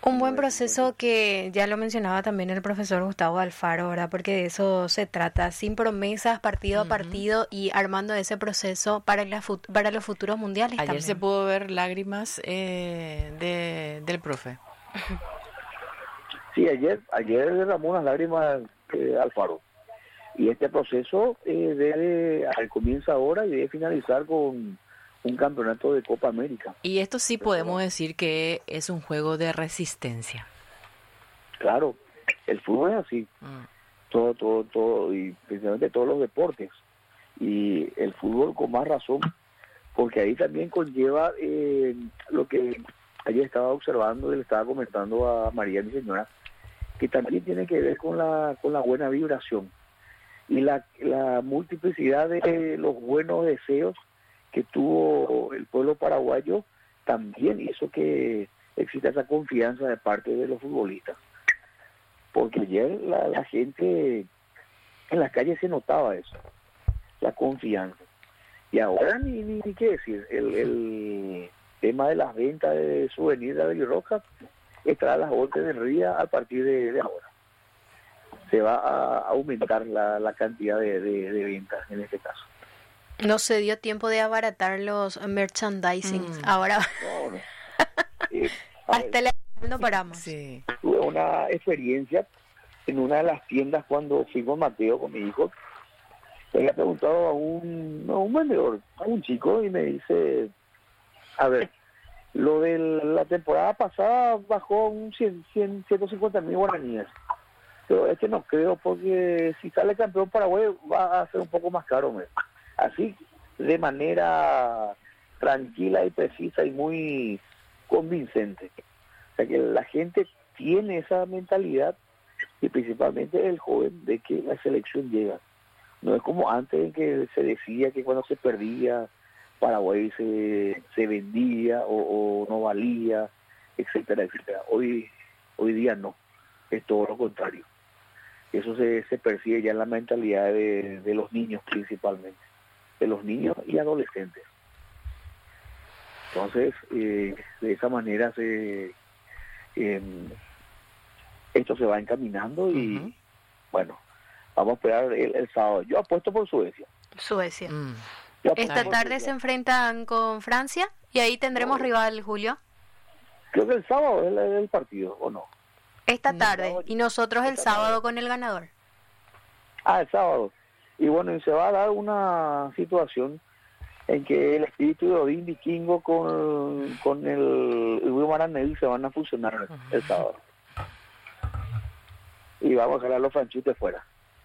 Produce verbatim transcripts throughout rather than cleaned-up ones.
Un buen no es un buen proceso proceso. que ya lo mencionaba también el profesor Gustavo Alfaro, ¿verdad? Porque de eso se trata, sin promesas, partido a Ujú. partido y armando ese proceso para, la fut- para los futuros mundiales Ayer se también. pudo ver lágrimas eh, de, del profe. Sí, ayer, ayer derramó unas lágrimas eh, Alfaro. Y este proceso eh, debe, al comienza ahora y debe finalizar con un campeonato de Copa América. Y esto sí Eso podemos no. decir que es un juego de resistencia. Claro, el fútbol es así, Mm. todo, todo, todo, y principalmente todos los deportes. Y el fútbol con más razón, porque ahí también conlleva eh, lo que ayer estaba observando y le estaba comentando a María, mi señora, que también tiene que ver con la, con la buena vibración y la, la multiplicidad de los buenos deseos que tuvo el pueblo paraguayo, también hizo que exista esa confianza de parte de los futbolistas. Porque ayer la, la gente en las calles se notaba eso, la confianza. Y ahora ni, ni, ni qué decir, el, el tema de las ventas de souvenirs de Abel Rojas estará a las órdenes del día a partir de, de ahora. Se va a aumentar la, la cantidad de, de, de ventas en este caso. No se dio tiempo de abaratar los merchandising. Mm. Ahora No, no. Eh, a ver, hasta la no paramos. Sí. tuve una experiencia en una de las tiendas cuando fui con Mateo, con mi hijo. Le había preguntado a un, a un vendedor, a un chico, y me dice, a ver, lo de la temporada pasada bajó un cien, cien, ciento cincuenta mil guaraníes. Pero es que no creo, porque si sale campeón Paraguay va a ser un poco más caro. ¿Me? Así, de manera tranquila y precisa y muy convincente. O sea que la gente tiene esa mentalidad, y principalmente el joven, de que la selección llega. No es como antes en que se decía que cuando se perdía Paraguay se, se vendía o, o no valía, etcétera, etcétera. Hoy, hoy día no, es todo lo contrario. Eso se, se percibe ya en la mentalidad de, de los niños principalmente, de los niños y adolescentes. Entonces, eh, de esa manera se eh, esto se va encaminando y, Ujú. bueno, vamos a esperar el, el sábado. Yo apuesto por Suecia. Suecia. Mm. Yo apuesto Esta por tarde se Suecia. enfrentan con Francia y ahí tendremos No, rival, Julio. creo que el sábado es el, el partido, ¿o no? Esta No. tarde y nosotros el Esta sábado tarde. con el ganador. Ah, el sábado. Y bueno, y se va a dar una situación en que el espíritu de Odín Vikingo con, con el Hugo Maranel se van a fusionar el sábado. Y vamos a ganar los franchutes fuera.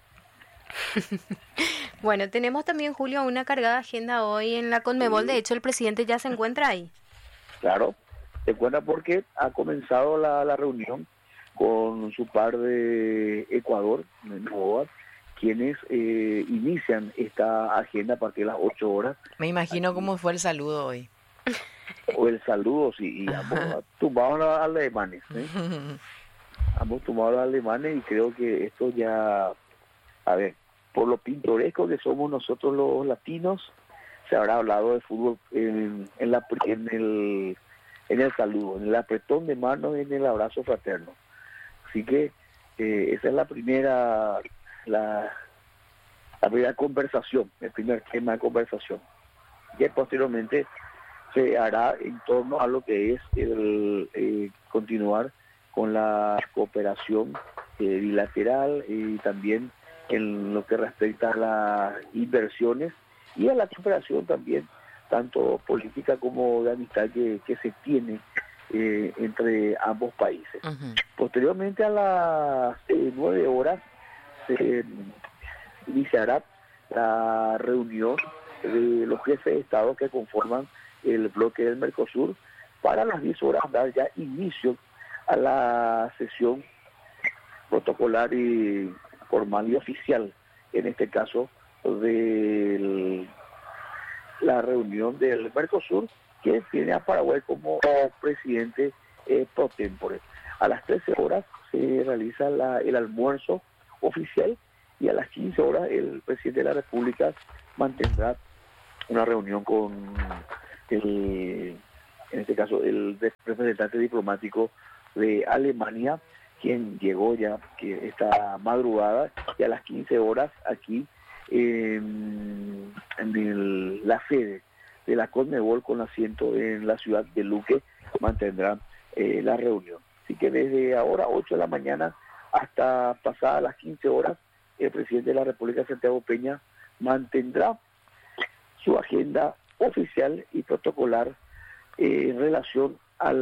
Bueno, tenemos también, Julio, una cargada agenda hoy en la Conmebol. Sí. De hecho, el presidente ya se encuentra ahí. Claro, te cuenta porque ha comenzado la, la reunión con su par de Ecuador, Novoa, quienes eh, inician esta agenda a partir de las ocho horas. Me imagino Aquí. cómo fue el saludo hoy. O el saludo, sí, y ambos tumbaron a los alemanes, ¿eh? ambos tumbaron a los alemanes, y creo que esto ya, a ver, por lo pintoresco que somos nosotros los latinos, se habrá hablado de fútbol en, en, la, en, el, en el saludo, en el apretón de manos, en el abrazo fraterno. Así que eh, esa es la primera, la, la primera conversación, el primer tema de conversación. Y posteriormente se hará en torno a lo que es el eh, continuar con la cooperación eh, bilateral, y también en lo que respecta a las inversiones y a la cooperación también, tanto política como de amistad que, que se tiene eh, entre ambos países. Ujú. Posteriormente a las eh, nueve horas se iniciará la reunión de los jefes de Estado que conforman el bloque del Mercosur, para las diez horas dar ya inicio a la sesión protocolar y formal y oficial, en este caso de la reunión del Mercosur, que tiene a Paraguay como presidente eh, pro tempore. A las trece horas se realiza la, el almuerzo oficial, y a las quince horas el presidente de la República mantendrá una reunión con el en este caso el representante diplomático de Alemania, quien llegó ya que esta madrugada y a las quince horas aquí en, en el, la sede de la Conmebol con asiento en la ciudad de Luque mantendrá eh, la reunión. Así que desde ahora, ocho de la mañana, hasta pasadas las quince horas, el presidente de la República, Santiago Peña, mantendrá su agenda oficial y protocolar eh, en relación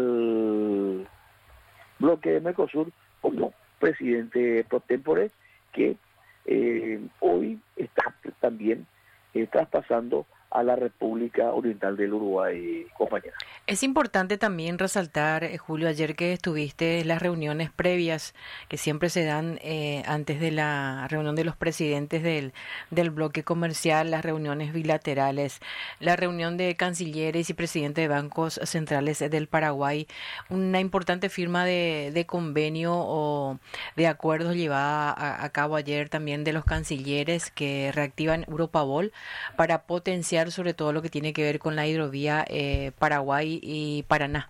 al bloque de Mercosur como presidente pro tempore, que eh, hoy está también eh, traspasando a la República Oriental del Uruguay, compañera. Es importante también resaltar, eh, Julio, ayer que estuviste en las reuniones previas que siempre se dan eh, antes de la reunión de los presidentes del, del bloque comercial, las reuniones bilaterales, la reunión de cancilleres y presidentes de bancos centrales del Paraguay, una importante firma de, de convenio o de acuerdos llevada a, a cabo ayer también de los cancilleres que reactivan Europabol para potenciar sobre todo lo que tiene que ver con la hidrovía eh, Paraguay y Paraná.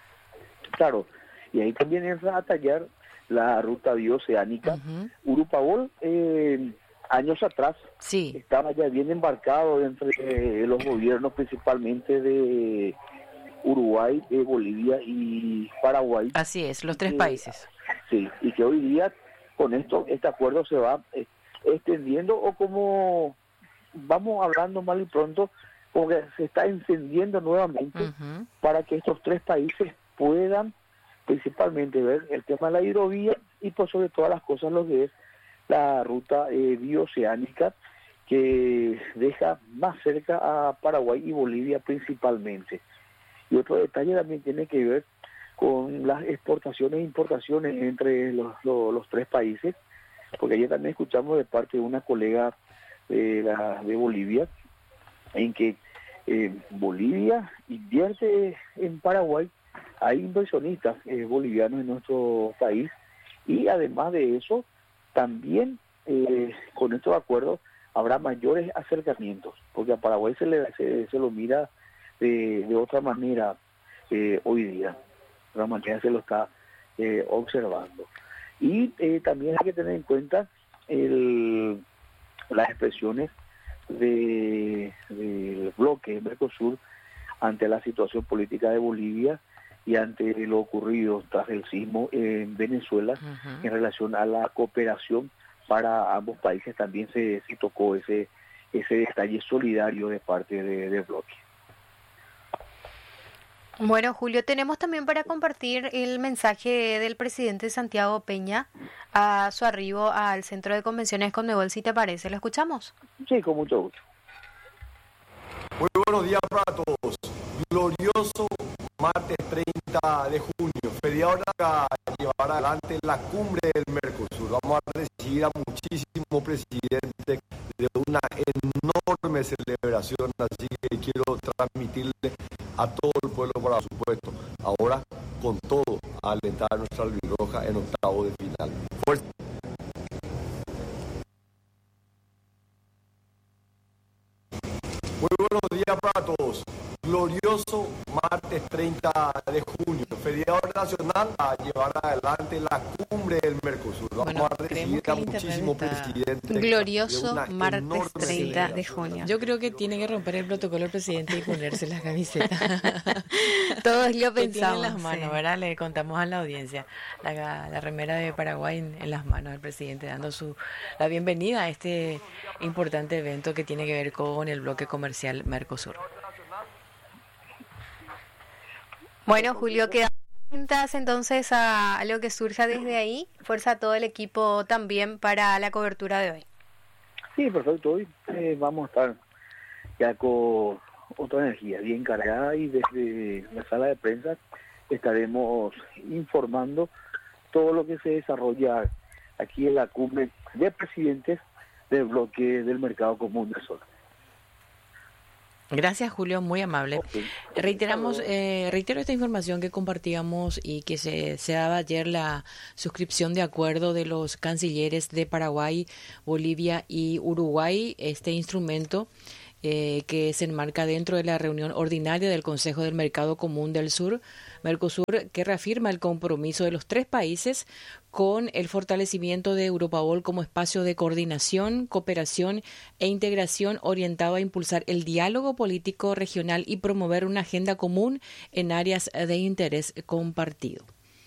Claro, y ahí también entra a tallar la ruta bioceánica. Uh-huh. Europabol, eh, años atrás, sí, estaba ya bien embarcado entre eh, los gobiernos principalmente de Uruguay, de Bolivia y Paraguay. Así es, los tres eh, países. Sí, y que hoy día con esto, este acuerdo se va eh, extendiendo o como vamos hablando mal y pronto, porque se está encendiendo nuevamente uh-huh. para que estos tres países puedan principalmente ver el tema de la hidrovía y por sobre todas las cosas lo que es la ruta eh, bioceánica que deja más cerca a Paraguay y Bolivia principalmente. Y otro detalle también tiene que ver con las exportaciones e importaciones entre los, los, los tres países, porque ayer también escuchamos de parte de una colega de, la, de Bolivia, en que eh, Bolivia invierte en Paraguay, hay inversionistas eh, bolivianos en nuestro país, y además de eso, también eh, con estos acuerdos habrá mayores acercamientos, porque a Paraguay se, le, se, se lo mira de, de otra manera eh, hoy día, de otra manera se lo está eh, observando. Y eh, también hay que tener en cuenta el las expresiones de, del bloque Mercosur ante la situación política de Bolivia y ante lo ocurrido tras el sismo en Venezuela uh-huh. en relación a la cooperación para ambos países. También se, se tocó ese ese detalle solidario de parte de, del bloque. Bueno, Julio, tenemos también para compartir el mensaje del presidente Santiago Peña a su arribo al Centro de Convenciones Conmebol, si te parece. ¿Lo escuchamos? Sí, con mucho gusto. Muy buenos días para todos. Glorioso martes treinta de junio, feriado para llevar adelante la cumbre del Mercosur. Vamos a recibir a muchísimos presidentes de una enorme celebración, así que quiero transmitirle a todo el pueblo, por supuesto, ahora con todo, a alentar a nuestra albirroja en octavo de final. Fuerza. Muy buenos días para todos. Glorioso martes treinta de junio, feriado nacional a llevar adelante la cumbre del Mercosur. Vamos bueno, a recibir a muchísimos presidentes. Glorioso martes treinta de junio. Yo creo que tiene que romper el protocolo el presidente y ponerse las camisetas. Todos lo pensamos. En las manos, sí. ¿Verdad? Le contamos a la audiencia la, la remera de Paraguay en, en las manos del presidente, dando su la bienvenida a este importante evento que tiene que ver con el bloque comercial Mercosur. Bueno, Julio, quedamos atentas entonces a, a lo que surja desde ahí. Fuerza a todo el equipo también para la cobertura de hoy. Sí, perfecto. Hoy eh, vamos a estar ya con otra energía bien cargada y desde la sala de prensa estaremos informando todo lo que se desarrolla aquí en la cumbre de presidentes del bloque del Mercado Común del Sol. Gracias, Julio, muy amable. Okay. Reiteramos, eh, reitero esta información que compartíamos y que se, se daba ayer la suscripción de acuerdo de los cancilleres de Paraguay, Bolivia y Uruguay. Este instrumento eh, que se enmarca dentro de la reunión ordinaria del Consejo del Mercado Común del Sur, Mercosur, que reafirma el compromiso de los tres países con el fortalecimiento de Europabol como espacio de coordinación, cooperación e integración orientado a impulsar el diálogo político regional y promover una agenda común en áreas de interés compartido.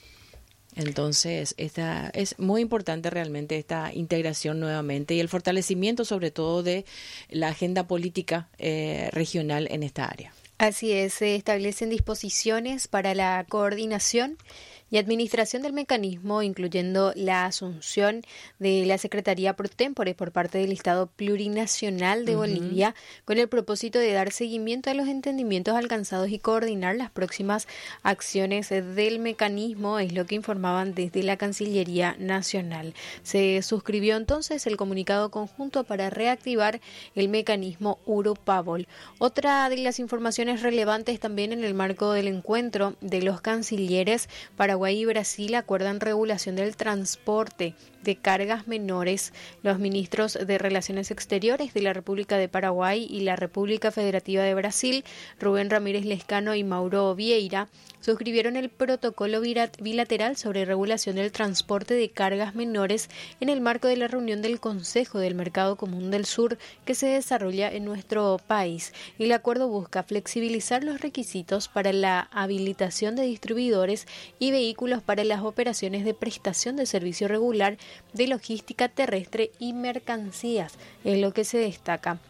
Entonces, esta es muy importante realmente esta integración nuevamente y el fortalecimiento sobre todo de la agenda política eh, regional en esta área. Así es, se establecen disposiciones para la coordinación y administración del mecanismo, incluyendo la asunción de la Secretaría Pro Tempore por parte del Estado Plurinacional de uh-huh. Bolivia, con el propósito de dar seguimiento a los entendimientos alcanzados y coordinar las próximas acciones del mecanismo, es lo que informaban desde la Cancillería Nacional. Se suscribió entonces el comunicado conjunto para reactivar el mecanismo Europabol. Otra de las informaciones relevantes también en el marco del encuentro de los cancilleres para Paraguay y Brasil acuerdan regulación del transporte de cargas menores. Los ministros de Relaciones Exteriores de la República de Paraguay y la República Federativa de Brasil, Rubén Ramírez Lescano y Mauro Vieira, suscribieron el protocolo bilateral sobre regulación del transporte de cargas menores en el marco de la reunión del Consejo del Mercado Común del Sur que se desarrolla en nuestro país. El acuerdo busca flexibilizar los requisitos para la habilitación de distribuidores y vehículos para las operaciones de prestación de servicio regular de logística terrestre y mercancías, es lo que se destaca.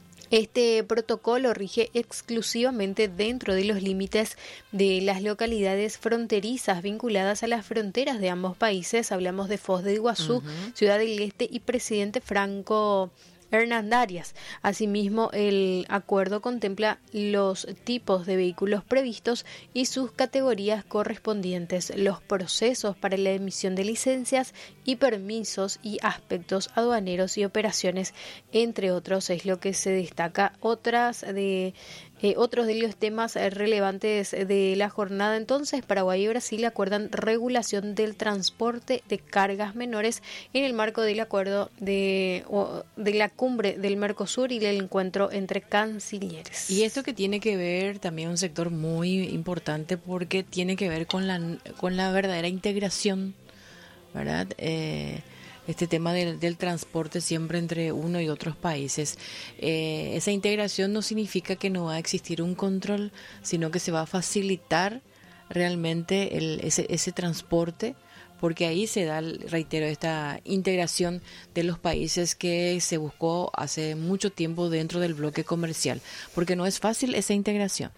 Este protocolo rige exclusivamente dentro de los límites de las localidades fronterizas vinculadas a las fronteras de ambos países. Hablamos de Foz de Iguazú, uh-huh. Ciudad del Este y Presidente Franco Hernandarias. Asimismo, el acuerdo contempla los tipos de vehículos previstos y sus categorías correspondientes, los procesos para la emisión de licencias y permisos y aspectos aduaneros y operaciones, entre otros, es lo que se destaca. Otras de Eh, otros de los temas eh, relevantes de la jornada, entonces, Paraguay y Brasil acuerdan regulación del transporte de cargas menores en el marco del acuerdo de, o, de la cumbre del Mercosur y del encuentro entre cancilleres. Y esto que tiene que ver también un sector muy importante porque tiene que ver con la, con la verdadera integración, ¿verdad? Eh, este tema del, del transporte siempre entre uno y otros países. Eh, esa integración no significa que no va a existir un control, sino que se va a facilitar realmente el, ese, ese transporte, porque ahí se da, reitero, esta integración de los países que se buscó hace mucho tiempo dentro del bloque comercial, porque no es fácil esa integración.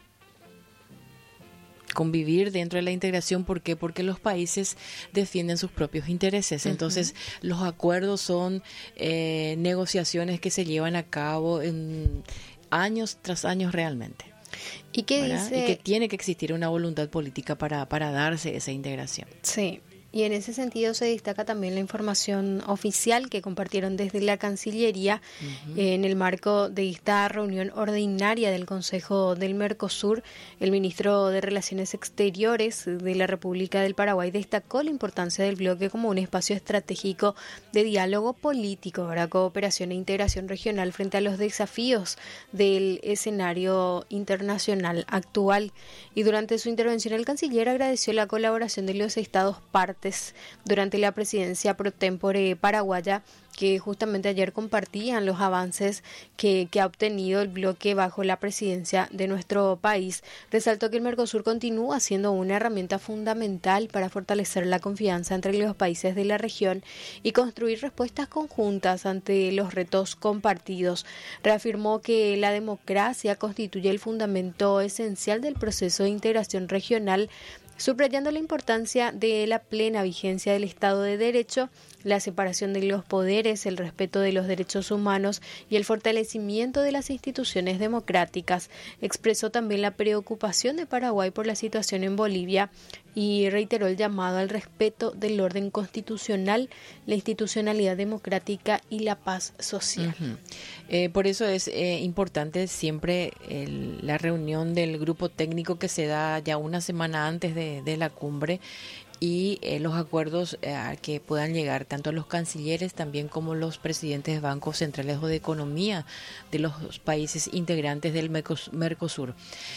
Convivir dentro de la integración, ¿por qué? Porque los países defienden sus propios intereses. Entonces, uh-huh. los acuerdos son eh, negociaciones que se llevan a cabo en años tras años realmente. ¿Y qué ¿verdad? dice? Y que tiene que existir una voluntad política para, para darse esa integración. Sí. Y en ese sentido se destaca también la información oficial que compartieron desde la Cancillería uh-huh. eh, en el marco de esta reunión ordinaria del Consejo del Mercosur. El ministro de Relaciones Exteriores de la República del Paraguay destacó la importancia del bloque como un espacio estratégico de diálogo político, para cooperación e integración regional frente a los desafíos del escenario internacional actual. Y durante su intervención el canciller agradeció la colaboración de los estados partes durante la presidencia pro tempore paraguaya, que justamente ayer compartían los avances que, que ha obtenido el bloque bajo la presidencia de nuestro país. Resaltó que el Mercosur continúa siendo una herramienta fundamental para fortalecer la confianza entre los países de la región y construir respuestas conjuntas ante los retos compartidos. Reafirmó que la democracia constituye el fundamento esencial del proceso de integración regional, subrayando la importancia de la plena vigencia del Estado de Derecho, la separación de los poderes, el respeto de los derechos humanos y el fortalecimiento de las instituciones democráticas. Expresó también la preocupación de Paraguay por la situación en Bolivia y reiteró el llamado al respeto del orden constitucional, la institucionalidad democrática y la paz social. Uh-huh. Eh, por eso es eh, importante siempre el, la reunión del grupo técnico que se da ya una semana antes de, de la cumbre, y eh, los acuerdos eh, a que puedan llegar tanto los cancilleres también como los presidentes de bancos centrales o de economía de los países integrantes del Mercosur.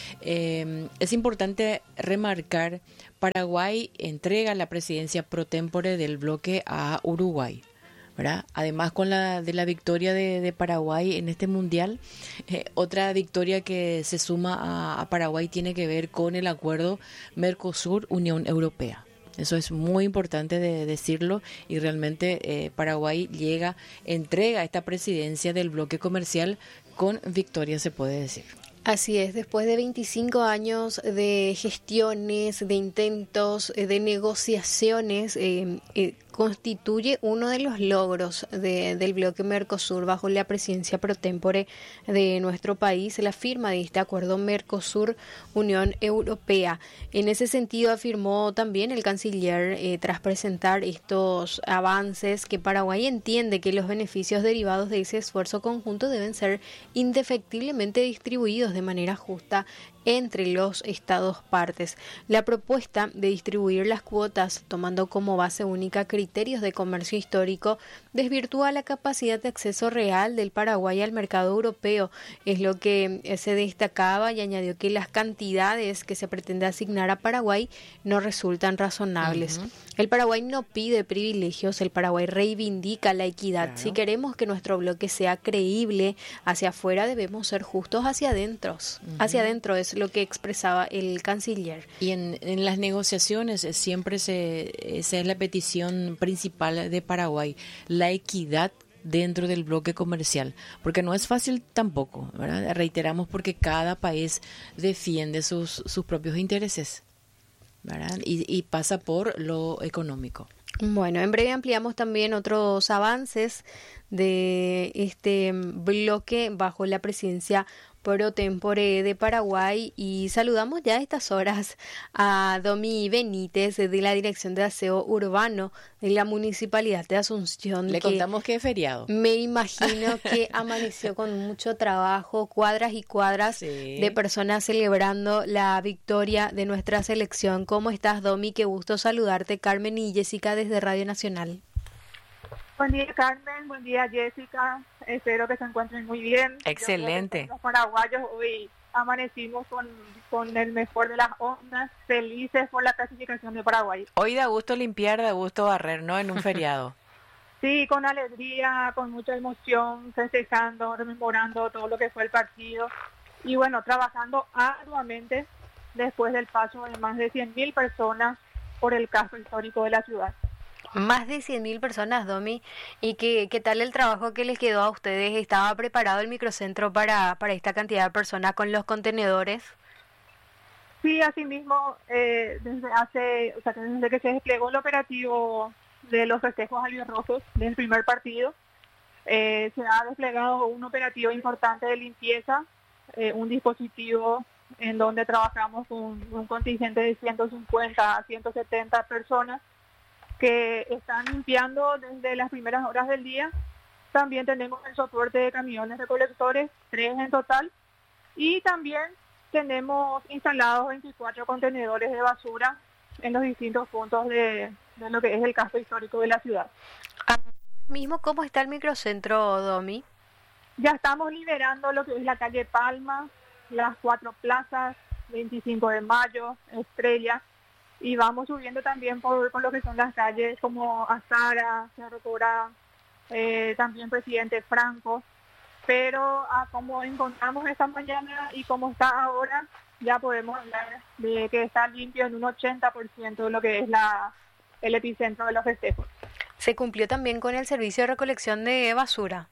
Eh, es importante remarcar, Paraguay entrega la presidencia pro tempore del bloque a Uruguay, ¿verdad? Además, con la de la victoria de, de Paraguay en este mundial, eh, otra victoria que se suma a, a Paraguay tiene que ver con el acuerdo Mercosur-Unión Europea. Eso es muy importante de decirlo, y realmente eh, Paraguay llega, entrega esta presidencia del bloque comercial con victoria, se puede decir. Así es, después de veinticinco años de gestiones, de intentos, de negociaciones, eh, eh, constituye uno de los logros de, del bloque Mercosur bajo la presidencia pro tempore de nuestro país, la firma de este acuerdo Mercosur-Unión Europea. En ese sentido afirmó también el canciller, eh, tras presentar estos avances, que Paraguay entiende que los beneficios derivados de ese esfuerzo conjunto deben ser indefectiblemente distribuidos de manera justa entre los estados partes. La propuesta de distribuir las cuotas tomando como base única criterios de comercio histórico desvirtúa la capacidad de acceso real del Paraguay al mercado europeo, es lo que se destacaba, y añadió que las cantidades que se pretende asignar a Paraguay no resultan razonables. Uh-huh. El Paraguay no pide privilegios, el Paraguay reivindica la equidad. Claro. Si queremos que nuestro bloque sea creíble hacia afuera, debemos ser justos hacia adentro. Uh-huh. Hacia adentro es lo que expresaba el canciller. Y en, en las negociaciones siempre se, esa es la petición principal de Paraguay, la equidad dentro del bloque comercial, porque no es fácil tampoco, ¿verdad? Reiteramos, porque cada país defiende sus, sus propios intereses, ¿verdad? Y, y pasa por lo económico. Bueno, en breve ampliamos también otros avances de este bloque bajo la presidencia pro tempore de Paraguay, y saludamos ya a estas horas a Domi Benítez de la Dirección de Aseo Urbano de la Municipalidad de Asunción. Le que contamos que es feriado. Me imagino que amaneció con mucho trabajo, cuadras y cuadras sí. de personas celebrando la victoria de nuestra selección. ¿Cómo estás, Domi? Qué gusto saludarte. Carmen y Jessica desde Radio Nacional. Buen día, Carmen. Buen día, Jessica. Espero que se encuentren muy bien. Excelente. Los paraguayos hoy amanecimos con, con el mejor de las ondas, felices por la clasificación de Paraguay. Hoy da gusto limpiar, da gusto barrer, ¿no? En un feriado. Sí, con alegría, con mucha emoción, festejando, rememorando todo lo que fue el partido. Y bueno, trabajando arduamente después del paso de más de cien mil personas por el casco histórico de la ciudad. Más de cien mil personas, Domi. ¿Y qué, qué tal el trabajo que les quedó a ustedes? ¿Estaba preparado el microcentro para, para esta cantidad de personas con los contenedores? Sí, así mismo, eh, desde hace, o sea, desde que se desplegó el operativo de los festejos albirrojos del primer partido, eh, se ha desplegado un operativo importante de limpieza, eh, un dispositivo en donde trabajamos con un contingente de ciento cincuenta a ciento setenta personas que están limpiando desde las primeras horas del día. También tenemos el soporte de camiones recolectores, tres en total, y también tenemos instalados veinticuatro contenedores de basura en los distintos puntos de, de lo que es el casco histórico de la ciudad. Ahora mismo, ¿cómo está el microcentro, Domi? Ya estamos liberando lo que es la calle Palma, las cuatro plazas, veinticinco de mayo, Estrella, y vamos subiendo también por, por lo que son las calles como Azara, Cerro Corá, eh, también Presidente Franco, pero ah, como encontramos esta mañana y como está ahora, ya podemos hablar de que está limpio en un ochenta por ciento de lo que es la el epicentro de los festejos. ¿Se cumplió también con el servicio de recolección de basura?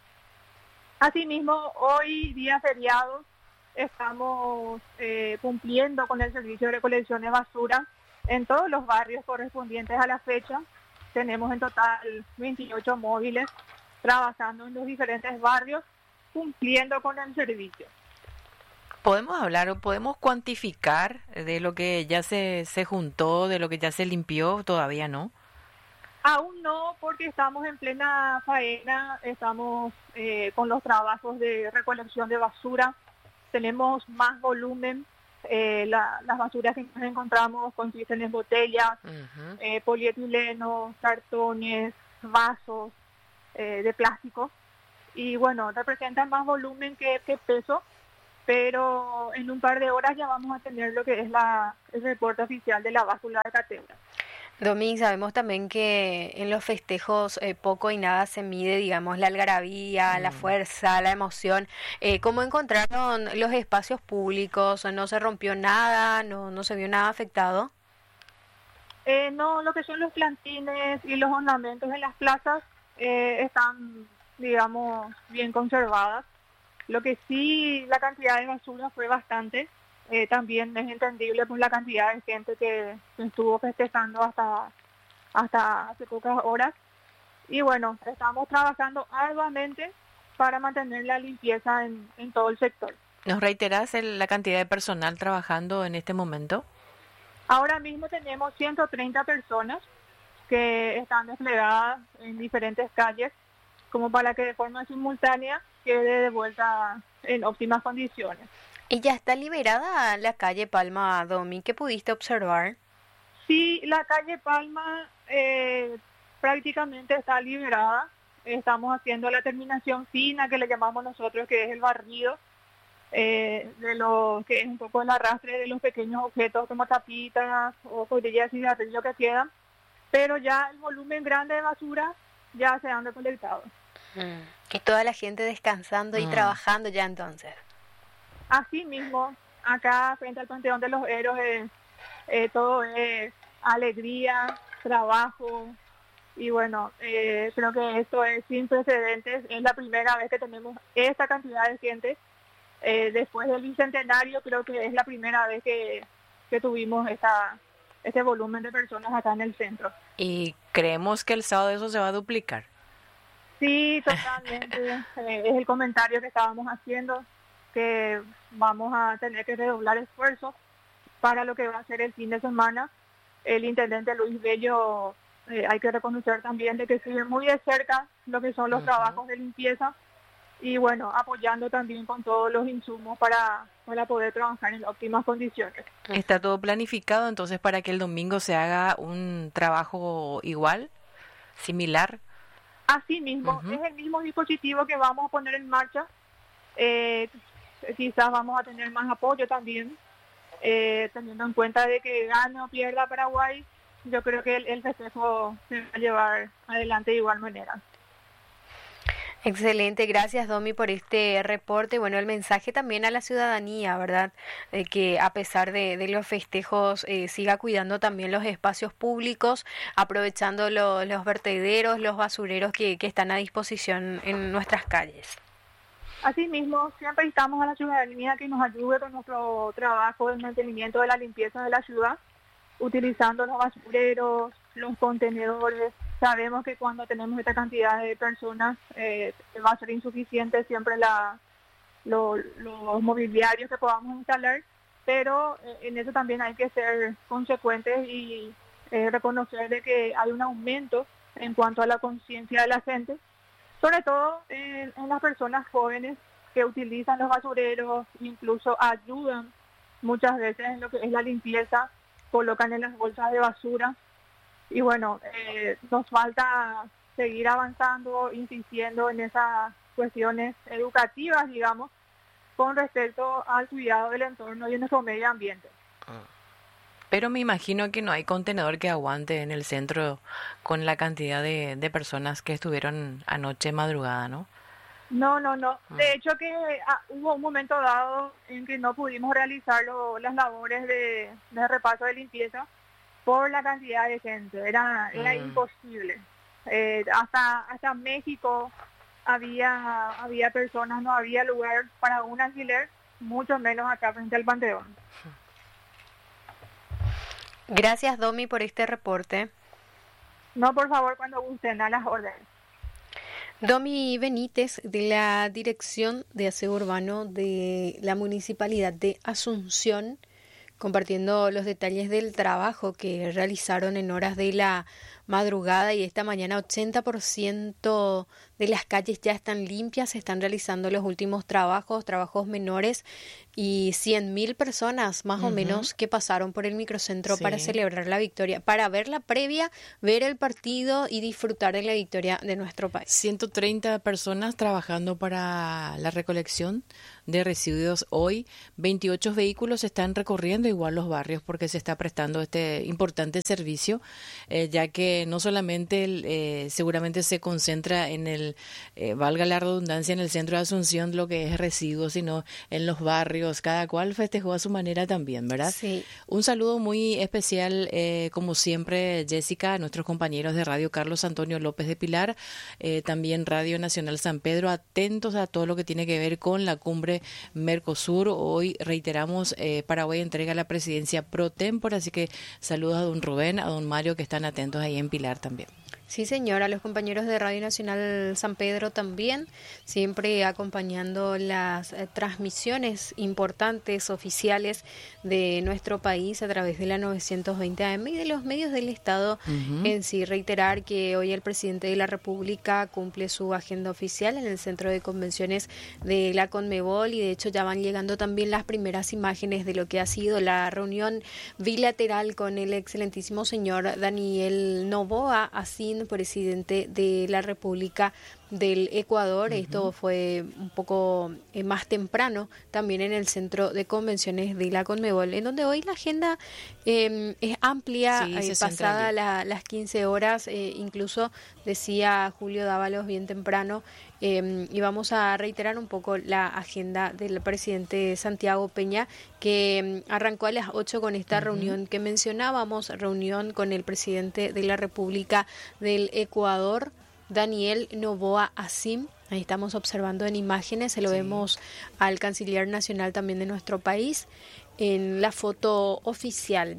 Asimismo, hoy día feriado, estamos eh, cumpliendo con el servicio de recolección de basura en todos los barrios correspondientes a la fecha. Tenemos en total veintiocho móviles trabajando en los diferentes barrios, cumpliendo con el servicio. ¿Podemos hablar o podemos cuantificar de lo que ya se, se juntó, de lo que ya se limpió? Todavía no. Aún no, porque estamos en plena faena, estamos eh, con los trabajos de recolección de basura, tenemos más volumen, Eh, la, las basuras que nos encontramos consisten en botellas, uh-huh. eh, polietileno, cartones, vasos eh, de plástico. Y bueno, representan más volumen que, que peso, pero en un par de horas ya vamos a tener lo que es la, el reporte oficial de la báscula de Catebra. Domi, sabemos también que en los festejos eh, poco y nada se mide, digamos, la algarabía, mm. la fuerza, la emoción. Eh, ¿Cómo encontraron los espacios públicos? ¿No se rompió nada? ¿No, no se vio nada afectado? Eh, no, lo que son los plantines y los ornamentos en las plazas eh, están, digamos, bien conservadas. Lo que sí, la cantidad de basura fue bastante. Eh, también es entendible por la cantidad de gente que, que estuvo festejando hasta, hasta hace pocas horas. Y bueno, estamos trabajando arduamente para mantener la limpieza en, en todo el sector. ¿Nos reiterás el, la cantidad de personal trabajando en este momento? Ahora mismo tenemos ciento treinta personas que están desplegadas en diferentes calles, como para que de forma simultánea quede de vuelta en óptimas condiciones. ¿Y ya está liberada la calle Palma, Domi? ¿Qué pudiste observar? Sí, la calle Palma eh, prácticamente está liberada. Estamos haciendo la terminación fina, que le llamamos nosotros, que es el barrido, eh, de lo que es un poco el arrastre de los pequeños objetos como tapitas o colillas de cigarrillo que quedan. Pero ya el volumen grande de basura ya se han recolectado. Mm. Y toda la gente descansando y mm. trabajando ya entonces. Así mismo, acá frente al Panteón de los Héroes, eh, todo es alegría, trabajo, y bueno, eh, creo que esto es sin precedentes. Es la primera vez que tenemos esta cantidad de gente. Eh, después del Bicentenario, creo que es la primera vez que, que tuvimos esta, este volumen de personas acá en el centro. ¿Y creemos que el sábado eso se va a duplicar? Sí, totalmente. eh, es el comentario que estábamos haciendo, que vamos a tener que redoblar esfuerzos para lo que va a ser el fin de semana. El intendente Luis Bello, eh, hay que reconocer también de que sigue muy de cerca lo que son los uh-huh. trabajos de limpieza y bueno, apoyando también con todos los insumos para, para poder trabajar en óptimas condiciones. ¿Está todo planificado entonces para que el domingo se haga un trabajo igual, similar? Así mismo, uh-huh. es el mismo dispositivo que vamos a poner en marcha. Eh, quizás vamos a tener más apoyo también, eh, teniendo en cuenta de que gane o pierda Paraguay, yo creo que el, el festejo se va a llevar adelante de igual manera. Excelente, gracias Domi por este reporte. Bueno, el mensaje también a la ciudadanía, ¿verdad? Eh, que a pesar de, de los festejos eh, siga cuidando también los espacios públicos, aprovechando lo, los vertederos, los basureros que, que están a disposición en nuestras calles. Asimismo, siempre instamos a la ciudadanía que nos ayude con nuestro trabajo de mantenimiento de la limpieza de la ciudad, utilizando los basureros, los contenedores. Sabemos que cuando tenemos esta cantidad de personas eh, va a ser insuficiente siempre la, lo, los mobiliarios que podamos instalar, pero eh, en eso también hay que ser consecuentes y eh, reconocer de que hay un aumento en cuanto a la conciencia de la gente, sobre todo en, en las personas jóvenes que utilizan los basureros, incluso ayudan muchas veces en lo que es la limpieza, colocan en las bolsas de basura. Y bueno, eh, nos falta seguir avanzando, insistiendo en esas cuestiones educativas, digamos, con respecto al cuidado del entorno y de nuestro medio ambiente. Pero me imagino que no hay contenedor que aguante en el centro con la cantidad de, de personas que estuvieron anoche madrugada, ¿no? No, no, no. De hecho que ah, hubo un momento dado en que no pudimos realizar lo, las labores de, de repaso de limpieza por la cantidad de gente. Era, era mm. imposible. Eh, hasta, hasta México había, había personas, no había lugar para un alquiler, mucho menos acá frente al Panteón. Gracias, Domi, por este reporte. No, por favor, cuando gusten, a las órdenes. Domi Benítez, de la Dirección de Aseo Urbano de la Municipalidad de Asunción, compartiendo los detalles del trabajo que realizaron en horas de la madrugada y esta mañana ochenta por ciento de las calles ya están limpias, se están realizando los últimos trabajos, trabajos menores y cien mil personas más uh-huh. o menos que pasaron por el microcentro sí. para celebrar la victoria, para ver la previa, ver el partido y disfrutar de la victoria de nuestro país. ciento treinta personas trabajando para la recolección de residuos hoy, veintiocho vehículos están recorriendo igual los barrios porque se está prestando este importante servicio, eh, ya que no solamente el, eh, seguramente se concentra en el, eh, valga la redundancia, en el centro de Asunción lo que es residuos, sino en los barrios, cada cual festejó a su manera también, ¿verdad? Sí. Un saludo muy especial, eh, como siempre, Jessica, a nuestros compañeros de Radio Carlos Antonio López de Pilar, eh, también Radio Nacional San Pedro, atentos a todo lo que tiene que ver con la cumbre Mercosur. Hoy reiteramos, eh, Paraguay entrega la presidencia pro tempore, así que saludos a don Rubén, a don Mario, que están atentos ahí en Pilar también. Sí, señora, los compañeros de Radio Nacional San Pedro también, siempre acompañando las eh, transmisiones importantes, oficiales de nuestro país a través de la novecientos veinte A M y de los medios del Estado uh-huh. en sí. Reiterar que hoy el presidente de la República cumple su agenda oficial en el Centro de Convenciones de la Conmebol y de hecho ya van llegando también las primeras imágenes de lo que ha sido la reunión bilateral con el excelentísimo señor Daniel Noboa, así presidente de la República del Ecuador. Uh-huh. Esto fue un poco eh, más temprano también en el Centro de Convenciones de la Conmebol, en donde hoy la agenda eh, es amplia, sí, eh, pasada la, las quince horas, eh, incluso decía Julio Dávalos bien temprano, eh, y vamos a reiterar un poco la agenda del presidente Santiago Peña, que arrancó a las ocho con esta uh-huh. reunión que mencionábamos, reunión con el presidente de la República del Ecuador, Daniel Noboa Asim. Ahí estamos observando en imágenes, se lo sí. vemos al canciller nacional también de nuestro país en la foto oficial.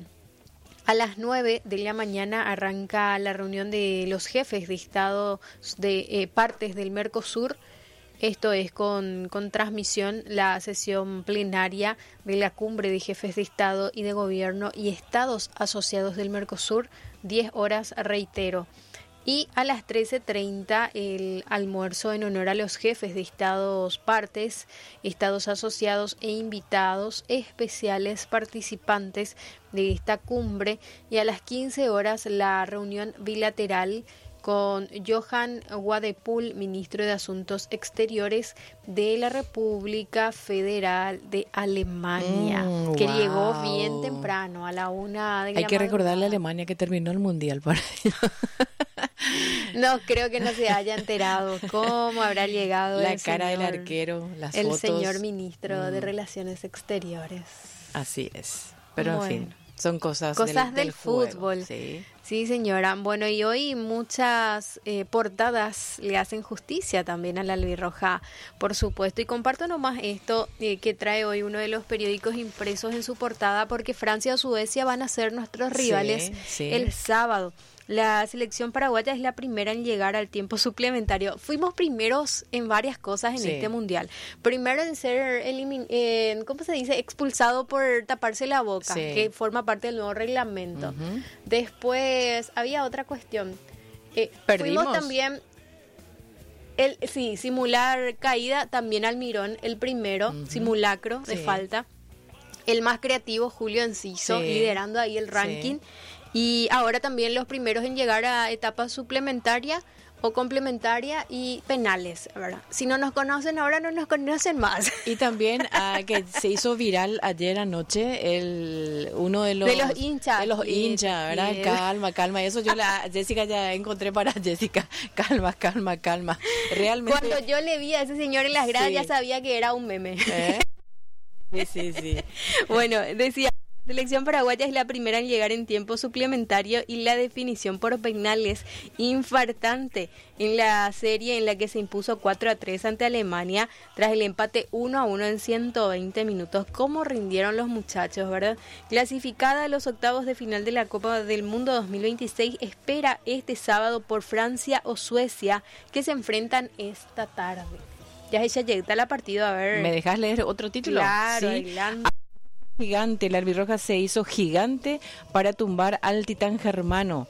A las nueve de la mañana arranca la reunión de los jefes de Estado de eh, partes del Mercosur. Esto es con, con transmisión, la sesión plenaria de la cumbre de jefes de Estado y de Gobierno y Estados asociados del Mercosur, diez horas, reitero. Y a las trece treinta el almuerzo en honor a los jefes de Estados partes, Estados asociados e invitados especiales participantes de esta cumbre. Y a las quince horas la reunión bilateral con Johann Wadepool, ministro de Asuntos Exteriores de la República Federal de Alemania, mm, que wow. llegó bien temprano, a la una de la Hay que madrugada. Recordarle a Alemania que terminó el Mundial para ellos. No, creo que no se haya enterado cómo habrá llegado la el cara señor, del arquero, las el fotos. señor ministro mm. de Relaciones Exteriores. Así es, pero bueno. en fin. Son cosas, cosas del, del, del fútbol. Sí. sí, señora. Bueno, y hoy muchas eh, portadas le hacen justicia también a la albirroja, por supuesto. Y comparto nomás esto eh, que trae hoy uno de los periódicos impresos en su portada, porque Francia o Suecia van a ser nuestros rivales sí, sí. el sábado. La selección paraguaya es la primera en llegar al tiempo suplementario. Fuimos primeros en varias cosas en sí. este mundial. Primero en ser, elimin- eh, ¿cómo se dice? Expulsado por taparse la boca, sí. que forma parte del nuevo reglamento. Uh-huh. Después había otra cuestión. Eh, Perdimos. Fuimos también... El, sí, simular caída, también Almirón, el primero, uh-huh. simulacro de sí. falta. El más creativo, Julio Enciso, sí. liderando ahí el ranking. Sí. Y ahora también los primeros en llegar a etapa suplementaria o complementaria y penales, ¿verdad? Si no nos conocen ahora, no nos conocen más. Y también uh, que se hizo viral ayer anoche el uno de los de los hinchas, de los hinchas, ¿verdad? Sí. Calma, calma. Eso yo la Jessica ya encontré para Jessica. Calma, calma, calma. Realmente. Cuando yo le vi a ese señor en las gradas sí. ya sabía que era un meme. ¿Eh? Sí, sí, sí. Bueno, decía. La selección paraguaya es la primera en llegar en tiempo suplementario y la definición por penales infartante en la serie en la que se impuso cuatro a tres ante Alemania tras el empate uno a uno en ciento veinte minutos. ¿Cómo rindieron los muchachos, verdad? Clasificada a los octavos de final de la Copa del Mundo dos mil veintiséis, espera este sábado por Francia o Suecia, que se enfrentan esta tarde. Ya ella llega la partida, a ver. ¿Me dejas leer otro título? Claro, sí. adelante. Gigante, la albirroja se hizo gigante para tumbar al titán germano.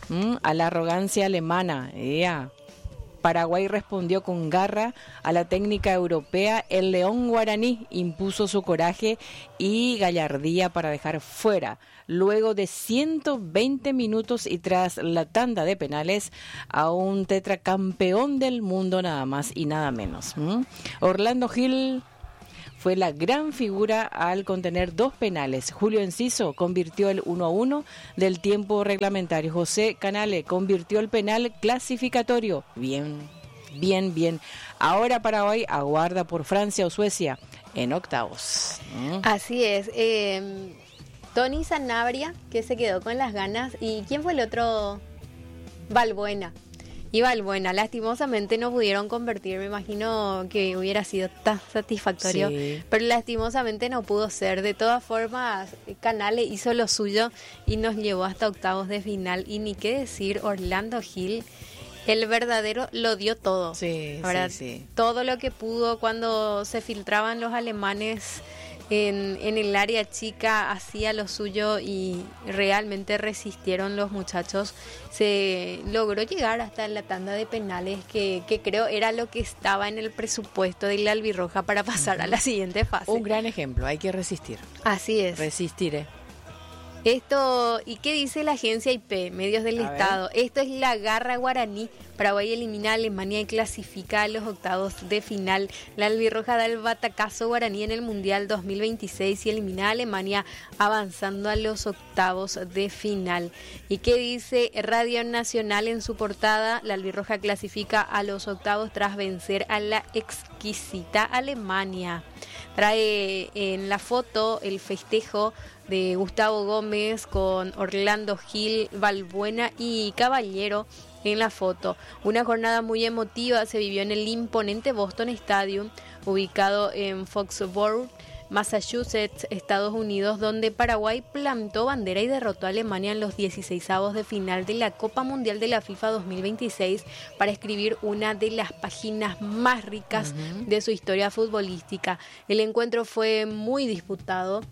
¿Mm? A la arrogancia alemana. Yeah. Paraguay respondió con garra a la técnica europea. El León Guaraní impuso su coraje y gallardía para dejar fuera, luego de ciento veinte minutos y tras la tanda de penales, a un tetracampeón del mundo nada más y nada menos. ¿Mm? Orlando Gil fue la gran figura al contener dos penales. Julio Enciso convirtió el uno a uno del tiempo reglamentario. José Canale convirtió el penal clasificatorio. Bien, bien, bien. Ahora Paraguay aguarda por Francia o Suecia en octavos. ¿Mm? Así es. Eh, Tony Sanabria, que se quedó con las ganas. ¿Y quién fue el otro? Balbuena. Y Balbuena, lastimosamente no pudieron convertir, me imagino que hubiera sido tan satisfactorio, sí. Pero lastimosamente no pudo ser. De todas formas, Canale hizo lo suyo y nos llevó hasta octavos de final. Y ni qué decir, Orlando Gil, el verdadero, lo dio todo. Sí, ¿verdad? sí, sí. Todo lo que pudo cuando se filtraban los alemanes en, en el área chica, hacía lo suyo y realmente resistieron los muchachos. Se logró llegar hasta la tanda de penales, que, que creo era lo que estaba en el presupuesto de la albirroja para pasar uh-huh. a la siguiente fase. Un gran ejemplo, hay que resistir. Así es. Resistir, ¿eh? Esto, ¿y qué dice la agencia I P, Medios del a Estado? Ver. Esto es la garra guaraní. Paraguay elimina a Alemania y clasifica a los octavos de final. La albirroja da el batacazo guaraní en el Mundial dos mil veintiséis y elimina a Alemania, avanzando a los octavos de final. ¿Y qué dice Radio Nacional en su portada? La albirroja clasifica a los octavos tras vencer a la exquisita Alemania. Trae en la foto el festejo de Gustavo Gómez con Orlando Gil, Balbuena y Caballero en la foto. Una jornada muy emotiva se vivió en el imponente Boston Stadium, ubicado en Foxborough, Massachusetts, Estados Unidos, donde Paraguay plantó bandera y derrotó a Alemania en los dieciseisavos de final de la Copa Mundial de la FIFA dos mil veintiséis para escribir una de las páginas más ricas uh-huh. de su historia futbolística. El encuentro fue muy disputado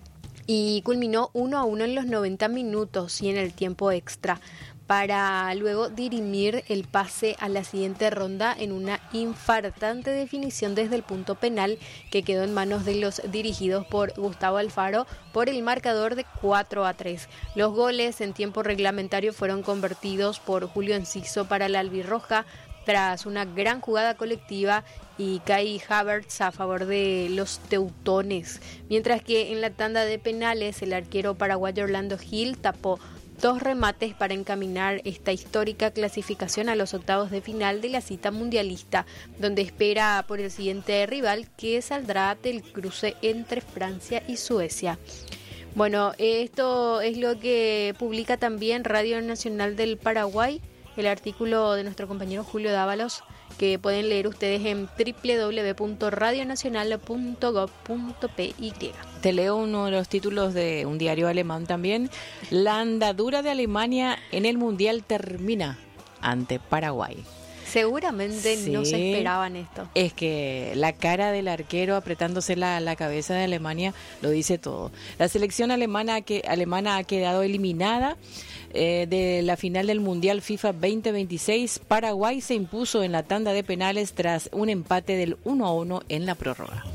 y culminó uno a uno en los noventa minutos y en el tiempo extra, para luego dirimir el pase a la siguiente ronda en una infartante definición desde el punto penal que quedó en manos de los dirigidos por Gustavo Alfaro por el marcador de cuatro a tres. Los goles en tiempo reglamentario fueron convertidos por Julio Enciso para la albirroja tras una gran jugada colectiva y Kai Havertz a favor de los teutones, mientras que en la tanda de penales el arquero paraguayo Orlando Gil tapó dos remates para encaminar esta histórica clasificación a los octavos de final de la cita mundialista, donde espera por el siguiente rival que saldrá del cruce entre Francia y Suecia. Bueno, esto es lo que publica también Radio Nacional del Paraguay, el artículo de nuestro compañero Julio Dávalos, que pueden leer ustedes en doble u doble u doble u punto radio nacional punto gob punto pe y. Te leo uno de los títulos de un diario alemán también. La andadura de Alemania en el Mundial termina ante Paraguay. Seguramente sí, no se esperaban esto. Es que la cara del arquero apretándose la, la cabeza de Alemania lo dice todo. La selección alemana, que, alemana ha quedado eliminada eh, de la final del Mundial FIFA veinte veintiséis. Paraguay se impuso en la tanda de penales tras un empate del uno a uno en la prórroga.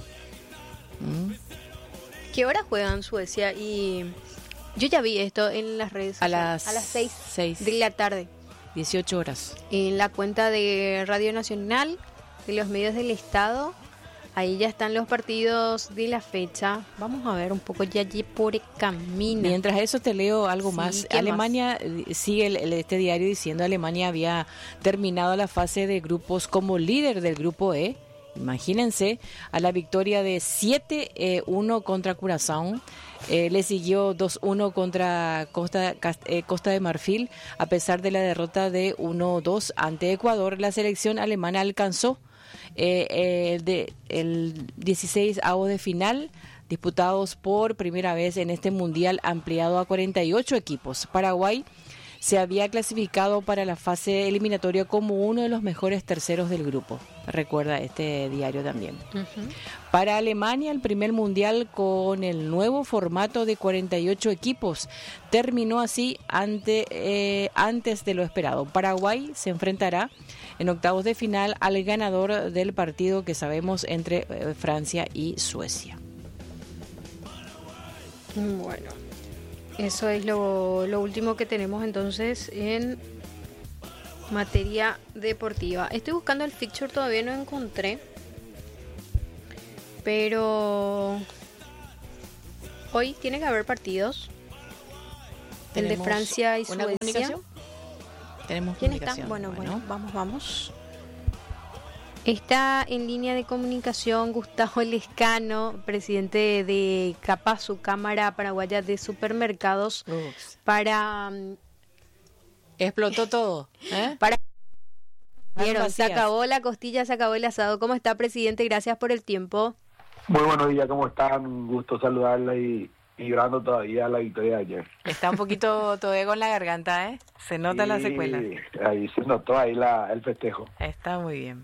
¿Mm? ¿Qué hora juegan Suecia? Y yo ya vi esto en las redes a las, a las seis, seis de la tarde. dieciocho horas. En la cuenta de Radio Nacional, de los medios del Estado, ahí ya están los partidos de la fecha. Vamos a ver un poco ya allí por el camino. Mientras eso te leo algo sí, más. Alemania, más? sigue el, el, este diario diciendo Alemania había terminado la fase de grupos como líder del grupo E. Imagínense, a la victoria de siete uno contra Curazao. Eh, le siguió dos uno contra Costa, eh, Costa de Marfil. A pesar de la derrota de uno dos ante Ecuador, la selección alemana alcanzó eh, eh, de, el dieciseisavo de final, disputados por primera vez en este mundial ampliado a cuarenta y ocho equipos. Paraguay se había clasificado para la fase eliminatoria como uno de los mejores terceros del grupo. Recuerda este diario también. Uh-huh. Para Alemania, el primer mundial con el nuevo formato de cuarenta y ocho equipos terminó así ante, eh, antes de lo esperado. Paraguay se enfrentará en octavos de final al ganador del partido que sabemos entre eh, Francia y Suecia. Bueno, eso es lo, lo último que tenemos entonces en materia deportiva. Estoy buscando el fixture, todavía no encontré, pero hoy tiene que haber partidos. El de Francia y Suecia. ¿Comunicación? Tenemos ¿Quién comunicación. está? Bueno, bueno, bueno, vamos, vamos. Está en línea de comunicación Gustavo Lescano, presidente de Capasu, Cámara Paraguaya de Supermercados. Ups. Para... Explotó todo. ¿eh? Para... Vieron, se acabó la costilla, se acabó el asado. ¿Cómo está, presidente? Gracias por el tiempo. Muy buenos días, ¿cómo están? Un gusto saludarla y, y llorando todavía la victoria de ayer. Está un poquito todavía con la garganta, ¿eh? Se nota sí, la secuela. Ahí se notó ahí la, el festejo. Está muy bien.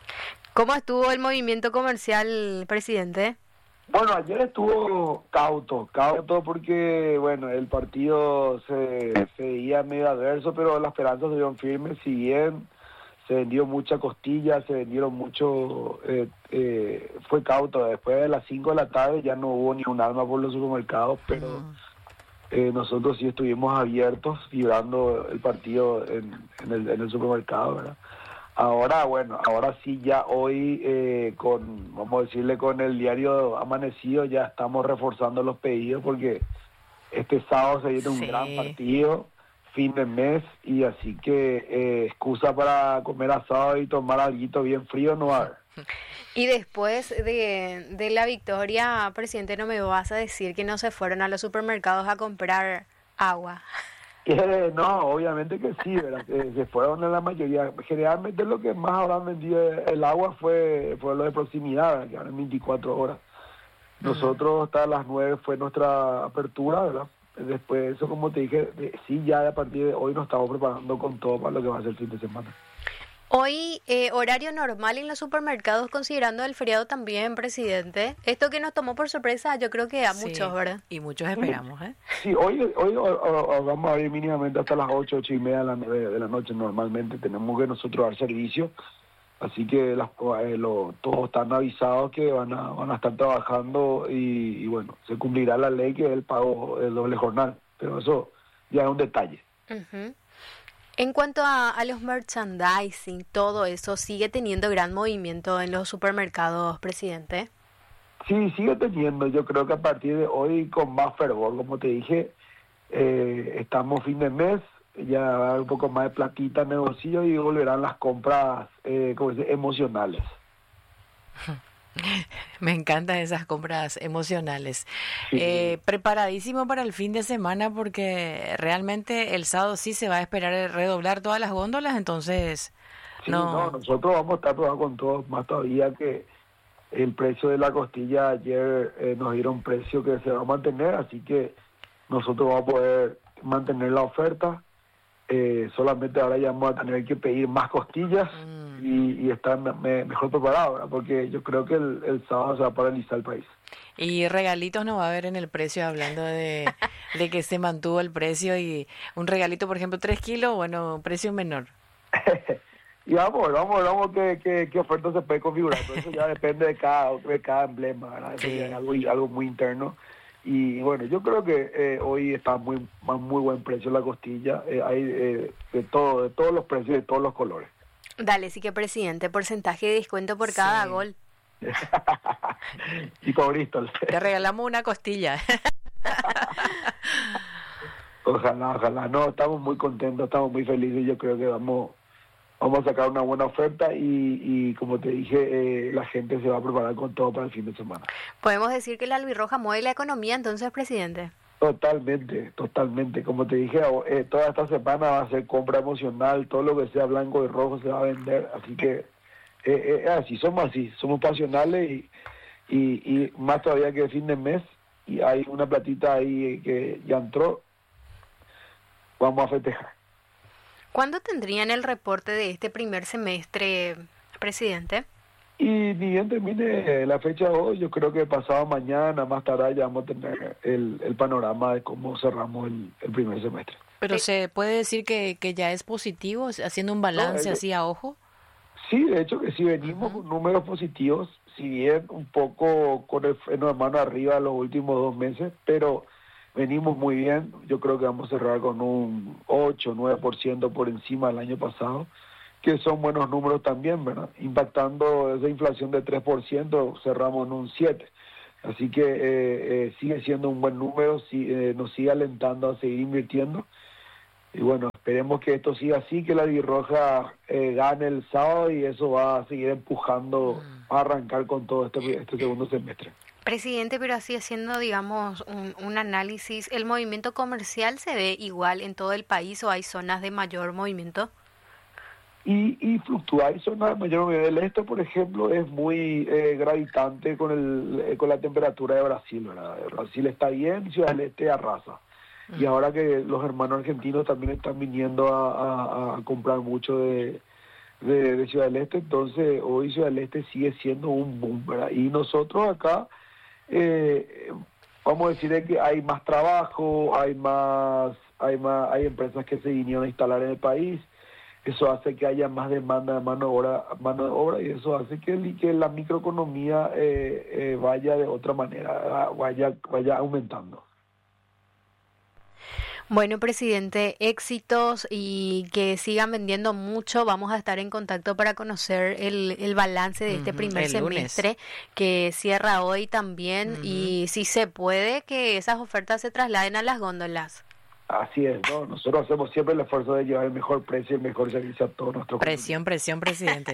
¿Cómo estuvo el movimiento comercial, presidente? Bueno, ayer estuvo cauto, cauto porque, bueno, el partido se, se veía medio adverso, pero las esperanzas se dieron firmes, si bien se vendió mucha costilla, se vendieron mucho, eh, eh, fue cauto. Después de las cinco de la tarde ya no hubo ni un alma por los supermercados, pero uh-huh. eh, nosotros sí estuvimos abiertos, vibrando el partido en, en, el, en el supermercado, ¿verdad? Ahora, bueno, ahora sí ya hoy, eh, con, vamos a decirle, con el diario amanecido ya estamos reforzando los pedidos porque este sábado se viene un sí. gran partido, fin de mes, y así que eh, excusa para comer asado y tomar algo bien frío no va a haber. Y después de, de la victoria, presidente, no me vas a decir que no se fueron a los supermercados a comprar agua. Eh, no, obviamente que sí, ¿verdad? Eh, se fueron en la mayoría. Generalmente lo que más habrán vendido el agua fue, fue lo de proximidad, ¿verdad? Que eran veinticuatro horas. Nosotros hasta las nueve fue nuestra apertura, ¿verdad? Después de eso, como te dije, de, sí, ya a partir de hoy nos estamos preparando con todo para lo que va a ser el fin de semana. Hoy, eh, horario normal en los supermercados, considerando el feriado también, presidente. Esto que nos tomó por sorpresa, yo creo que a sí, muchos, ¿verdad? Y muchos esperamos, ¿eh? Sí, hoy, hoy o, o, vamos a abrir mínimamente hasta las ocho, ocho y media de la, de la noche. Normalmente tenemos que nosotros dar servicio. Así que las, eh, lo, todos están avisados que van a, van a estar trabajando y, y bueno, se cumplirá la ley que es el pago del doble jornal. Pero eso ya es un detalle. Uh-huh. En cuanto a, a los merchandising, todo eso, ¿sigue teniendo gran movimiento en los supermercados, presidente? Sí, sigue teniendo. Yo creo que a partir de hoy con más fervor, como te dije, eh, estamos fin de mes, ya va a haber un poco más de platita en el bolsillo y volverán las compras eh, como dice, emocionales. Me encantan esas compras emocionales. Sí. Eh, preparadísimo para el fin de semana porque realmente el sábado sí se va a esperar redoblar todas las góndolas, entonces... Sí, no, no nosotros vamos a estar trabajando con todo, más todavía que el precio de la costilla ayer eh, nos dieron precio que se va a mantener, así que nosotros vamos a poder mantener la oferta. Eh, solamente ahora ya vamos a tener que pedir más costillas mm. y, y estar me, mejor preparados, ¿verdad? Porque yo creo que el, el sábado se va a paralizar el país. Y regalitos no va a haber en el precio, hablando de, de que se mantuvo el precio y un regalito, por ejemplo, tres kilos, bueno, precio menor. Y vamos, vamos, vamos, qué, qué, qué oferta se puede configurar, pero eso ya depende de cada, de cada emblema, ¿verdad? Eso sí. Ya es algo, algo muy interno. Y bueno, yo creo que eh, hoy está muy muy buen precio la costilla, eh, hay eh, de todo, de todos los precios, de todos los colores. Dale, sí que presidente, porcentaje de descuento por cada sí. gol. Y por Bristol. Te regalamos una costilla. Ojalá, ojalá, no, estamos muy contentos, estamos muy felices, yo creo que vamos... Vamos a sacar una buena oferta y, y como te dije, eh, la gente se va a preparar con todo para el fin de semana. ¿Podemos decir que la albirroja mueve la economía entonces, presidente? Totalmente, totalmente. Como te dije, eh, toda esta semana va a ser compra emocional, todo lo que sea blanco y rojo se va a vender, así que eh, eh, así, somos así, somos pasionales y, y, y más todavía que el fin de mes, y hay una platita ahí que ya entró, vamos a festejar. ¿Cuándo tendrían el reporte de este primer semestre, presidente? Y ni bien termine la fecha de hoy, yo creo que pasado mañana, más tarde, ya vamos a tener el, el panorama de cómo cerramos el, el primer semestre. Pero se puede decir que, que ya es positivo, haciendo un balance no, así a ojo. Sí, de hecho que sí venimos uh-huh. con números positivos, si bien un poco con el freno de mano arriba los últimos dos meses, pero venimos muy bien. Yo creo que vamos a cerrar con un ocho, nueve por ciento por encima del año pasado, que son buenos números también, ¿verdad? Impactando esa inflación de tres por ciento, cerramos en un siete por ciento. Así que eh, eh, sigue siendo un buen número, sí, eh, nos sigue alentando a seguir invirtiendo. Y bueno, esperemos que esto siga así, que la Albirroja eh, gane el sábado y eso va a seguir empujando a arrancar con todo este, este segundo semestre. Presidente, pero así haciendo, digamos, un, un análisis, ¿el movimiento comercial se ve igual en todo el país o hay zonas de mayor movimiento? Y, y fluctúa, hay zonas de mayor movimiento. El este, por ejemplo, es muy eh, gravitante con, el, eh, con la temperatura de Brasil, ¿verdad? Brasil está bien, Ciudad del Este arrasa. Y ahora que los hermanos argentinos también están viniendo a, a, a comprar mucho de, de, de Ciudad del Este, entonces hoy Ciudad del Este sigue siendo un boom, ¿verdad? Y nosotros acá, eh, vamos a decir que hay más trabajo, hay más, hay más, hay empresas que se vinieron a instalar en el país, eso hace que haya más demanda de mano de obra, mano de obra y eso hace que, el, que la microeconomía eh, eh, vaya de otra manera, vaya, vaya aumentando. Bueno, presidente, éxitos y que sigan vendiendo mucho. Vamos a estar en contacto para conocer el, el balance de este uh-huh, primer semestre lunes. Que cierra hoy también uh-huh. y si se puede que esas ofertas se trasladen a las góndolas. Así es, ¿no? Nosotros hacemos siempre el esfuerzo de llevar el mejor precio y el mejor servicio a todos nuestros Presión, presión, presidente.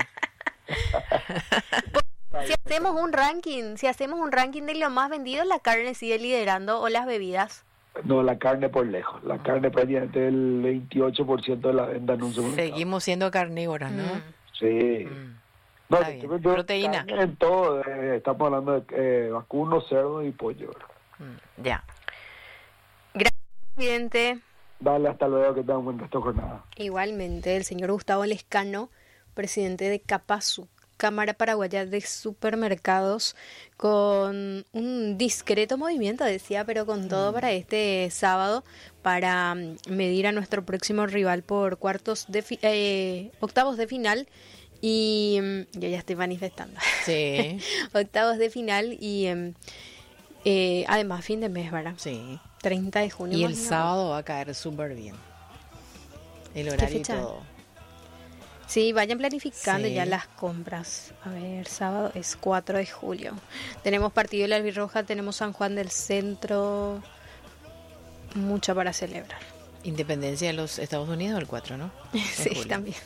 Si hacemos un ranking, si hacemos un ranking de lo más vendido, la carne sigue liderando o las bebidas. No, la carne por lejos. La carne prácticamente el veintiocho por ciento de la venta en un supermercado. Seguimos siendo carnívoras, ¿no? Mm. Sí. Mm. No, yo, proteína. En todo. Eh, estamos hablando de eh, vacuno, cerdo y pollo. Mm. Ya. Gracias, presidente. Dale, hasta luego, que tengan buen resto de jornada. Igualmente, el señor Gustavo Lescano, presidente de Capasu, Cámara Paraguaya de Supermercados, con un discreto movimiento, decía, pero con todo para este sábado, para medir a nuestro próximo rival por cuartos de fi- eh, octavos de final. Y yo ya estoy manifestando. Sí. Octavos de final y eh, además fin de mes, ¿verdad? Sí. treinta de junio. Y el sábado va a caer súper bien. El horario y todo. Sí, vayan planificando sí. ya las compras. A ver, sábado es cuatro de julio. Tenemos partido de la Albirroja, tenemos San Juan del Centro. Mucho para celebrar. Independencia de los Estados Unidos el cuatro, ¿no? Sí, julio. También.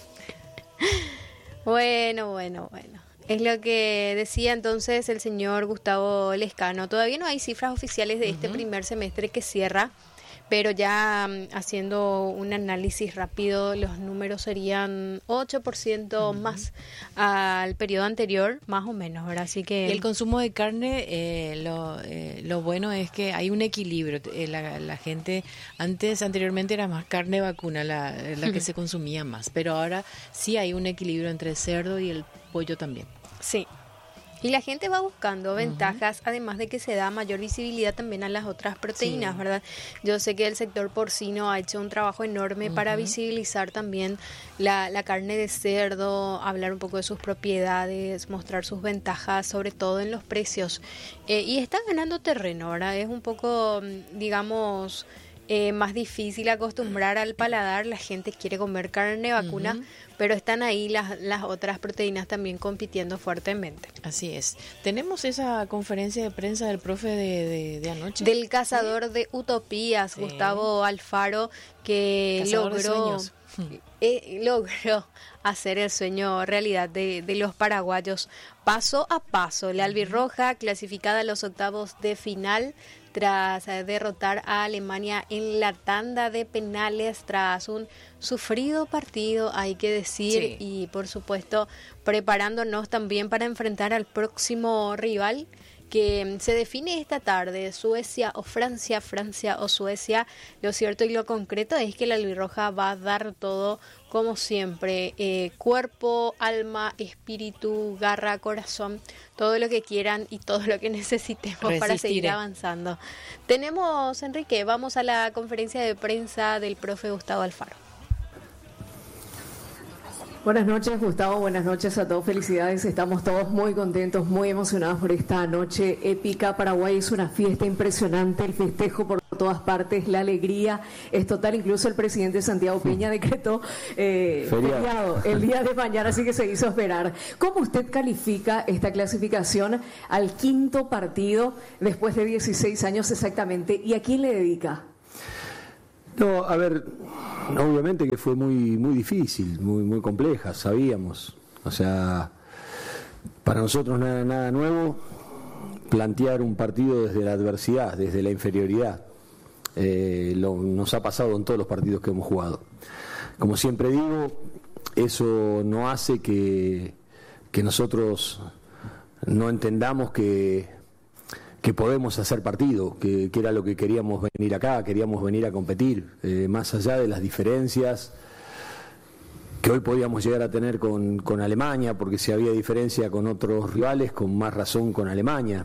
Bueno, bueno, bueno. Es lo que decía entonces el señor Gustavo Lescano. Todavía no hay cifras oficiales de uh-huh. este primer semestre que cierra, pero ya um, haciendo un análisis rápido, los números serían ocho por ciento uh-huh. más al periodo anterior, más o menos, ¿verdad? Así que... Y el consumo de carne, eh, lo, eh, lo bueno es que hay un equilibrio. Eh, la, la gente, antes, anteriormente era más carne vacuna la, la que uh-huh. se consumía más, pero ahora sí hay un equilibrio entre el cerdo y el pollo también. Sí. Y la gente va buscando ventajas, uh-huh. además de que se da mayor visibilidad también a las otras proteínas, sí. ¿verdad? Yo sé que el sector porcino ha hecho un trabajo enorme uh-huh. para visibilizar también la, la carne de cerdo, hablar un poco de sus propiedades, mostrar sus ventajas, sobre todo en los precios. Eh, y está ganando terreno, ¿verdad? Es un poco, digamos... Eh, más difícil acostumbrar al paladar, la gente quiere comer carne vacuna, uh-huh. pero están ahí las, las otras proteínas también compitiendo fuertemente. Así es. Tenemos esa conferencia de prensa del profe de, de, de anoche. Del cazador ¿Sí? de utopías, sí. Gustavo Alfaro, que cazador logró, eh, logró hacer el sueño realidad de, de los paraguayos paso a paso. La Albirroja clasificada a los octavos de final tras derrotar a Alemania en la tanda de penales, tras un sufrido partido, hay que decir, sí. y por supuesto preparándonos también para enfrentar al próximo rival, que se define esta tarde, Suecia o Francia, Francia o Suecia. Lo cierto y lo concreto es que la albirroja va a dar todo, como siempre, eh, cuerpo, alma, espíritu, garra, corazón, todo lo que quieran y todo lo que necesitemos Resistiré. para seguir avanzando. Tenemos, Enrique, vamos a la conferencia de prensa del profe Gustavo Alfaro. Buenas noches, Gustavo, buenas noches a todos, felicidades, estamos todos muy contentos, muy emocionados por esta noche épica. Paraguay es una fiesta impresionante, el festejo por todas partes, la alegría es total, incluso el presidente Santiago Peña decretó eh, feriado el día de mañana, así que se hizo esperar. ¿Cómo usted califica esta clasificación al quinto partido después de dieciséis años exactamente, y a quién le dedica? No, a ver, obviamente que fue muy muy difícil, muy muy compleja, sabíamos. O sea, para nosotros nada nada nuevo plantear un partido desde la adversidad, desde la inferioridad. Eh, lo, nos ha pasado en todos los partidos que hemos jugado. Como siempre digo, eso no hace que, que nosotros no entendamos que que podemos hacer partido, que, que era lo que queríamos venir acá, queríamos venir a competir, eh, más allá de las diferencias que hoy podíamos llegar a tener con, con Alemania, porque si había diferencia con otros rivales, con más razón con Alemania.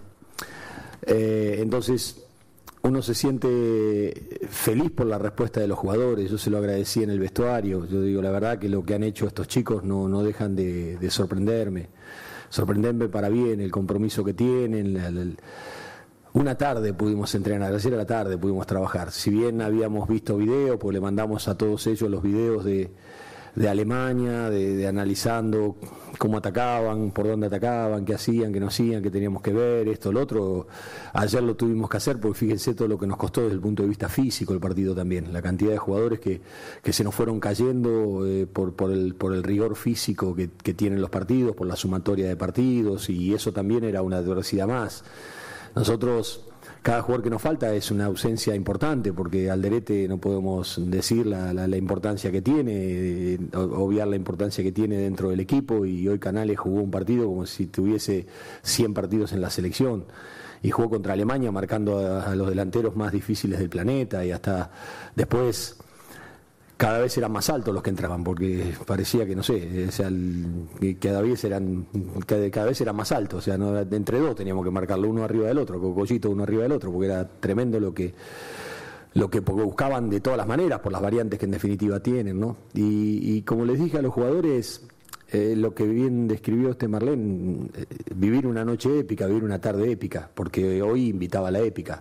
Eh, entonces, uno se siente feliz por la respuesta de los jugadores, yo se lo agradecí en el vestuario, yo digo la verdad que lo que han hecho estos chicos no, no dejan de, de sorprenderme, sorprenderme para bien, el compromiso que tienen, la, la, una tarde pudimos entrenar, ayer a la tarde pudimos trabajar. Si bien habíamos visto videos, pues le mandamos a todos ellos los videos de, de Alemania, de, de analizando cómo atacaban, por dónde atacaban, qué hacían, qué no hacían, qué teníamos que ver, esto, lo otro. Ayer lo tuvimos que hacer porque fíjense todo lo que nos costó desde el punto de vista físico el partido también. La cantidad de jugadores que, que se nos fueron cayendo eh, por, por, el, por el rigor físico que, que tienen los partidos, por la sumatoria de partidos, y eso también era una adversidad más. Nosotros, cada jugador que nos falta es una ausencia importante, porque Alderete no podemos decir la, la, la importancia que tiene, eh, obviar la importancia que tiene dentro del equipo, y hoy Canales jugó un partido como si tuviese cien partidos en la selección, y jugó contra Alemania marcando a, a los delanteros más difíciles del planeta, y hasta después cada vez eran más altos los que entraban, porque parecía que, no sé, o sea, el, que cada vez eran cada, cada vez eran más altos, o sea, no, entre dos teníamos que marcarlo uno arriba del otro, Cocollito uno arriba del otro, porque era tremendo lo que lo que buscaban de todas las maneras, por las variantes que en definitiva tienen, ¿no? Y, y como les dije a los jugadores, eh, lo que bien describió este Marlene, eh, vivir una noche épica, vivir una tarde épica, porque hoy invitaba a la épica.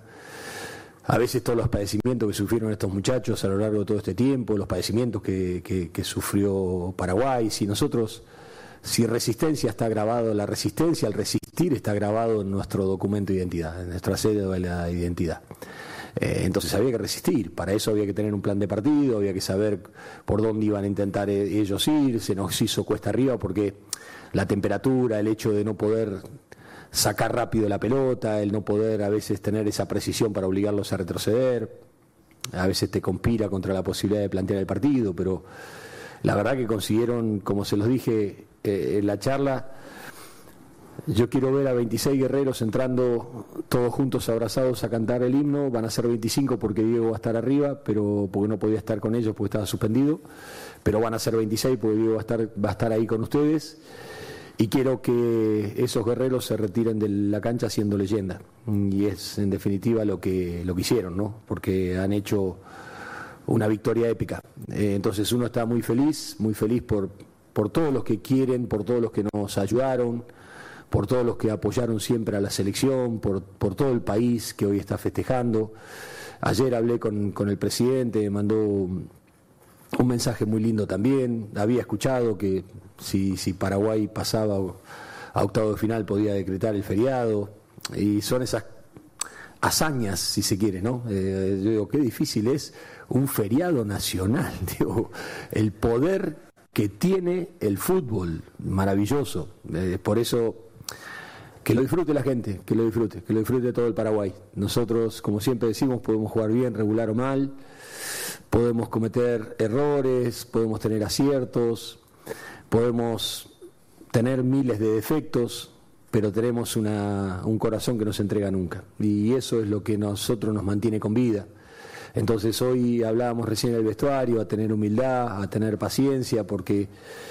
A veces todos los padecimientos que sufrieron estos muchachos a lo largo de todo este tiempo, los padecimientos que, que, que sufrió Paraguay, si nosotros, si resistencia está grabado, la resistencia, el resistir está grabado en nuestro documento de identidad, en nuestra cédula de la identidad. Eh, entonces había que resistir, para eso había que tener un plan de partido, había que saber por dónde iban a intentar ellos ir, se nos hizo cuesta arriba porque la temperatura, el hecho de no poder sacar rápido la pelota, el no poder a veces tener esa precisión para obligarlos a retroceder, a veces te conspira contra la posibilidad de plantear el partido, pero la verdad que consiguieron, como se los dije eh, en la charla, yo quiero ver a veintiséis guerreros entrando todos juntos abrazados a cantar el himno. Van a ser veinticinco porque Diego va a estar arriba, pero porque no podía estar con ellos porque estaba suspendido, pero van a ser veintiséis porque Diego va a estar, va a estar ahí con ustedes. Y quiero que esos guerreros se retiren de la cancha siendo leyenda. Y es en definitiva lo que, lo que hicieron, ¿no? Porque han hecho una victoria épica. Eh, entonces uno está muy feliz, muy feliz por, por todos los que quieren, por todos los que nos ayudaron, por todos los que apoyaron siempre a la selección, por, por todo el país que hoy está festejando. Ayer hablé con, con el presidente, me mandó un mensaje muy lindo también. Había escuchado que si, si Paraguay pasaba a octavo de final podía decretar el feriado, y son esas hazañas, si se quiere, ¿no? Eh, yo digo, qué difícil es un feriado nacional, digo, el poder que tiene el fútbol, maravilloso. Eh, por eso, que lo disfrute la gente, que lo disfrute, que lo disfrute todo el Paraguay. Nosotros, como siempre decimos, podemos jugar bien, regular o mal, podemos cometer errores, podemos tener aciertos, podemos tener miles de defectos, pero tenemos una, un corazón que no se entrega nunca, y eso es lo que nosotros nos mantiene con vida. Entonces hoy hablábamos recién del vestuario, a tener humildad, a tener paciencia, porque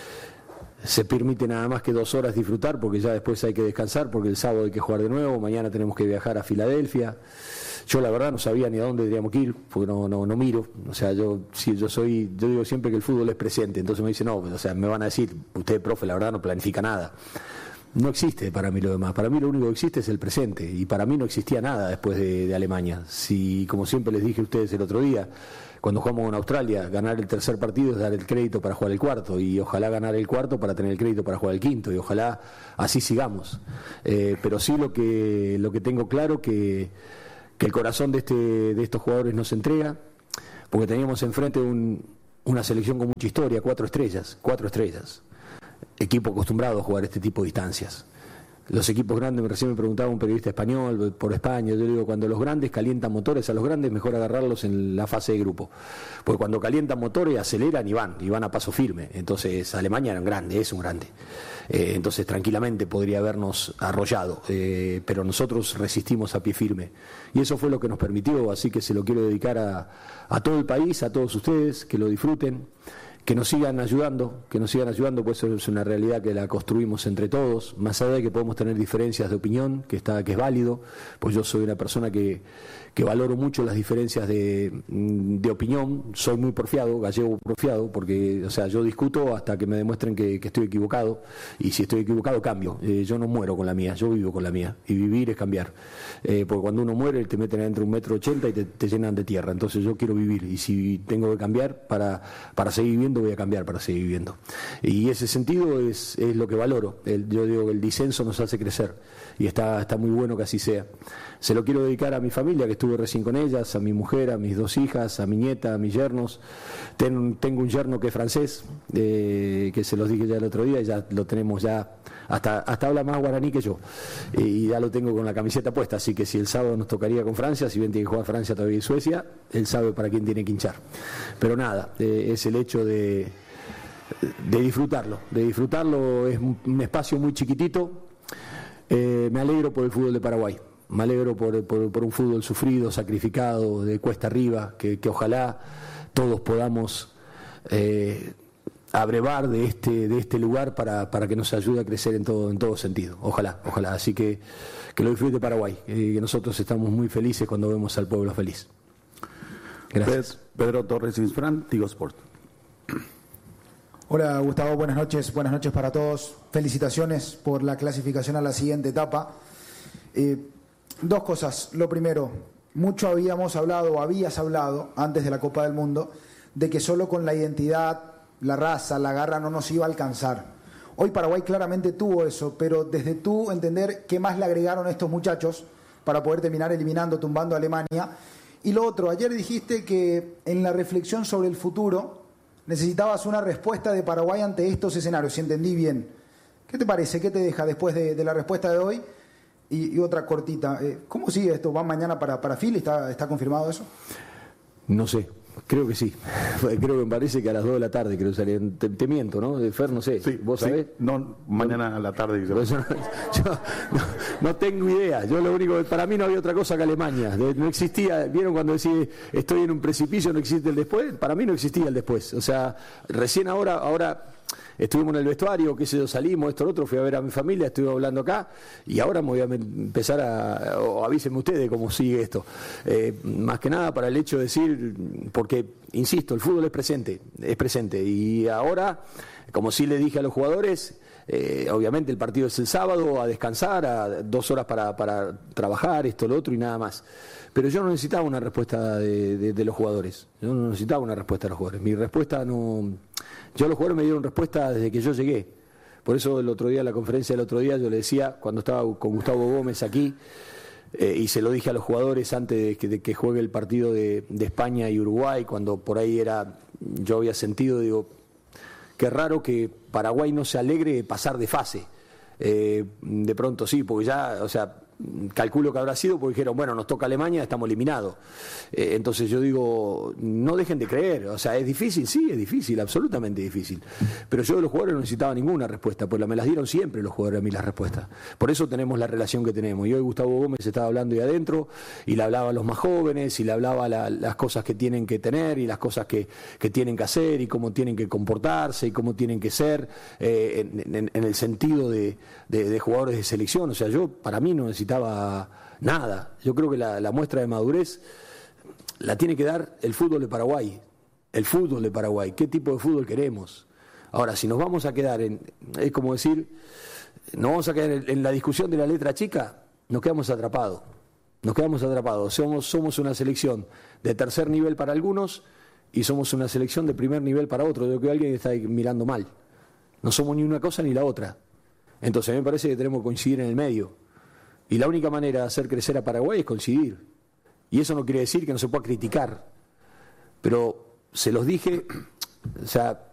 se permite nada más que dos horas disfrutar, porque ya después hay que descansar, porque el sábado hay que jugar de nuevo, mañana tenemos que viajar a Filadelfia. Yo la verdad no sabía ni a dónde teníamos que ir, porque no, no, no miro, o sea, yo sí, yo soy, yo digo siempre que el fútbol es presente, entonces me dicen, no, o sea, me van a decir, usted, profe, la verdad no planifica nada. No existe para mí lo demás, para mí lo único que existe es el presente, y para mí no existía nada después de, de Alemania. Si, como siempre les dije a ustedes el otro día, cuando jugamos con Australia, ganar el tercer partido es dar el crédito para jugar el cuarto, y ojalá ganar el cuarto para tener el crédito para jugar el quinto, y ojalá así sigamos. Eh, pero sí lo que, lo que tengo claro que, que el corazón de, este, de estos jugadores no se entrega, porque teníamos enfrente un, una selección con mucha historia, cuatro estrellas, cuatro estrellas. Equipo acostumbrado a jugar este tipo de distancias. Los equipos grandes, recién me preguntaba un periodista español por España, yo digo, cuando los grandes calientan motores, a los grandes mejor agarrarlos en la fase de grupo, porque cuando calientan motores aceleran y van, y van a paso firme. Entonces Alemania era un grande, es un grande, eh, entonces tranquilamente podría habernos arrollado, eh, pero nosotros resistimos a pie firme, y eso fue lo que nos permitió, así que se lo quiero dedicar a, a todo el país, a todos ustedes, que lo disfruten, que nos sigan ayudando, que nos sigan ayudando, pues eso es una realidad que la construimos entre todos, más allá de que podemos tener diferencias de opinión, que está, que es válido, pues yo soy una persona que, que valoro mucho las diferencias de, de opinión, soy muy porfiado, gallego porfiado, porque, o sea, yo discuto hasta que me demuestren que, que estoy equivocado, y si estoy equivocado cambio, eh, yo no muero con la mía, yo vivo con la mía, y vivir es cambiar, eh, porque cuando uno muere te meten adentro un metro ochenta y te, te llenan de tierra, entonces yo quiero vivir, y si tengo que cambiar para, para seguir viviendo, voy a cambiar para seguir viviendo, y ese sentido es, es lo que valoro. El, yo digo que el disenso nos hace crecer, y está, está muy bueno que así sea. Se lo quiero dedicar a mi familia, que estuve recién con ellas, a mi mujer, a mis dos hijas, a mi nieta, a mis yernos. Ten, tengo un yerno que es francés, eh, que se los dije ya el otro día, y ya lo tenemos ya, hasta, hasta habla más guaraní que yo, eh, y ya lo tengo con la camiseta puesta, así que si el sábado nos tocaría con Francia, si bien tiene que jugar Francia todavía y Suecia, él sabe para quién tiene que hinchar. Pero nada, eh, es el hecho de, de disfrutarlo, de disfrutarlo, es un, un espacio muy chiquitito. Eh, me alegro por el fútbol de Paraguay, me alegro por, por, por un fútbol sufrido, sacrificado, de cuesta arriba, que, que ojalá todos podamos eh, abrevar de este, de este lugar para, para que nos ayude a crecer en todo, en todo sentido, ojalá, ojalá, así que que lo disfrute Paraguay, eh, que nosotros estamos muy felices cuando vemos al pueblo feliz. Gracias. Pedro Torres Insfran, Tigo Sport. Hola Gustavo, buenas noches, buenas noches para todos. Felicitaciones por la clasificación a la siguiente etapa. Eh, dos cosas. Lo primero, mucho habíamos hablado, o habías hablado antes de la Copa del Mundo, de que solo con la identidad, la raza, la garra no nos iba a alcanzar. Hoy Paraguay claramente tuvo eso, pero desde tú entender qué más le agregaron a estos muchachos para poder terminar eliminando, tumbando a Alemania. Y lo otro, ayer dijiste que en la reflexión sobre el futuro necesitabas una respuesta de Paraguay ante estos escenarios, si entendí bien. ¿Qué te parece? ¿Qué te deja después de, de la respuesta de hoy? Y, y otra cortita, eh, ¿cómo sigue esto? ¿Van mañana para, para Philly? ¿Está, ¿Está confirmado eso? No sé, creo que sí. Creo que me parece que a las dos de la tarde creo salir. Te, te miento, ¿no? Fer, no sé. Sí, ¿Vos sí. sabés? No, mañana a la tarde. Yo, yo no, no tengo idea. Yo lo único, para mí no había otra cosa que Alemania. No existía, ¿vieron cuando decís estoy en un precipicio, no existe el después? Para mí no existía el después. O sea, recién ahora, ahora estuvimos en el vestuario, qué sé yo, salimos, esto, lo otro, fui a ver a mi familia, estuve hablando acá, y ahora me voy a empezar a, o avísenme ustedes cómo sigue esto. Eh, más que nada para el hecho de decir, porque, insisto, el fútbol es presente, es presente, y ahora, como sí le dije a los jugadores, eh, obviamente el partido es el sábado, a descansar, a dos horas para, para trabajar, esto, lo otro, y nada más. Pero yo no necesitaba una respuesta de, de, de los jugadores, yo no necesitaba una respuesta de los jugadores, mi respuesta no... Yo los jugadores me dieron respuesta desde que yo llegué. Por eso el otro día, en la conferencia del otro día, yo le decía, cuando estaba con Gustavo Gómez aquí, eh, y se lo dije a los jugadores antes de que, de que juegue el partido de, de España y Uruguay, cuando por ahí era, yo había sentido, digo, qué raro que Paraguay no se alegre de pasar de fase. Eh, de pronto sí, porque ya, o sea, calculo que habrá sido porque dijeron, bueno, nos toca Alemania, estamos eliminados. Eh, entonces yo digo, no dejen de creer, o sea, ¿es difícil? Sí, es difícil, absolutamente difícil. Pero yo de los jugadores no necesitaba ninguna respuesta, pues me las dieron siempre los jugadores a mí las respuestas. Por eso tenemos la relación que tenemos. Y hoy Gustavo Gómez estaba hablando ahí adentro, y le hablaba a los más jóvenes, y le hablaba la, las cosas que tienen que tener, y las cosas que, que tienen que hacer, y cómo tienen que comportarse, y cómo tienen que ser, eh, en, en, en el sentido de, de, de jugadores de selección. O sea, yo, para mí no necesitaba nada. Yo creo que la, la muestra de madurez la tiene que dar el fútbol de Paraguay. El fútbol de Paraguay. ¿Qué tipo de fútbol queremos? Ahora, si nos vamos a quedar en, es como decir, nos vamos a quedar en, en la discusión de la letra chica, nos quedamos atrapados. Nos quedamos atrapados. Somos, somos una selección de tercer nivel para algunos y somos una selección de primer nivel para otros. Yo creo que alguien está mirando mal. No somos ni una cosa ni la otra. Entonces, a mí me parece que tenemos que coincidir en el medio. Y la única manera de hacer crecer a Paraguay es coincidir. Y eso no quiere decir que no se pueda criticar. Pero se los dije, o sea,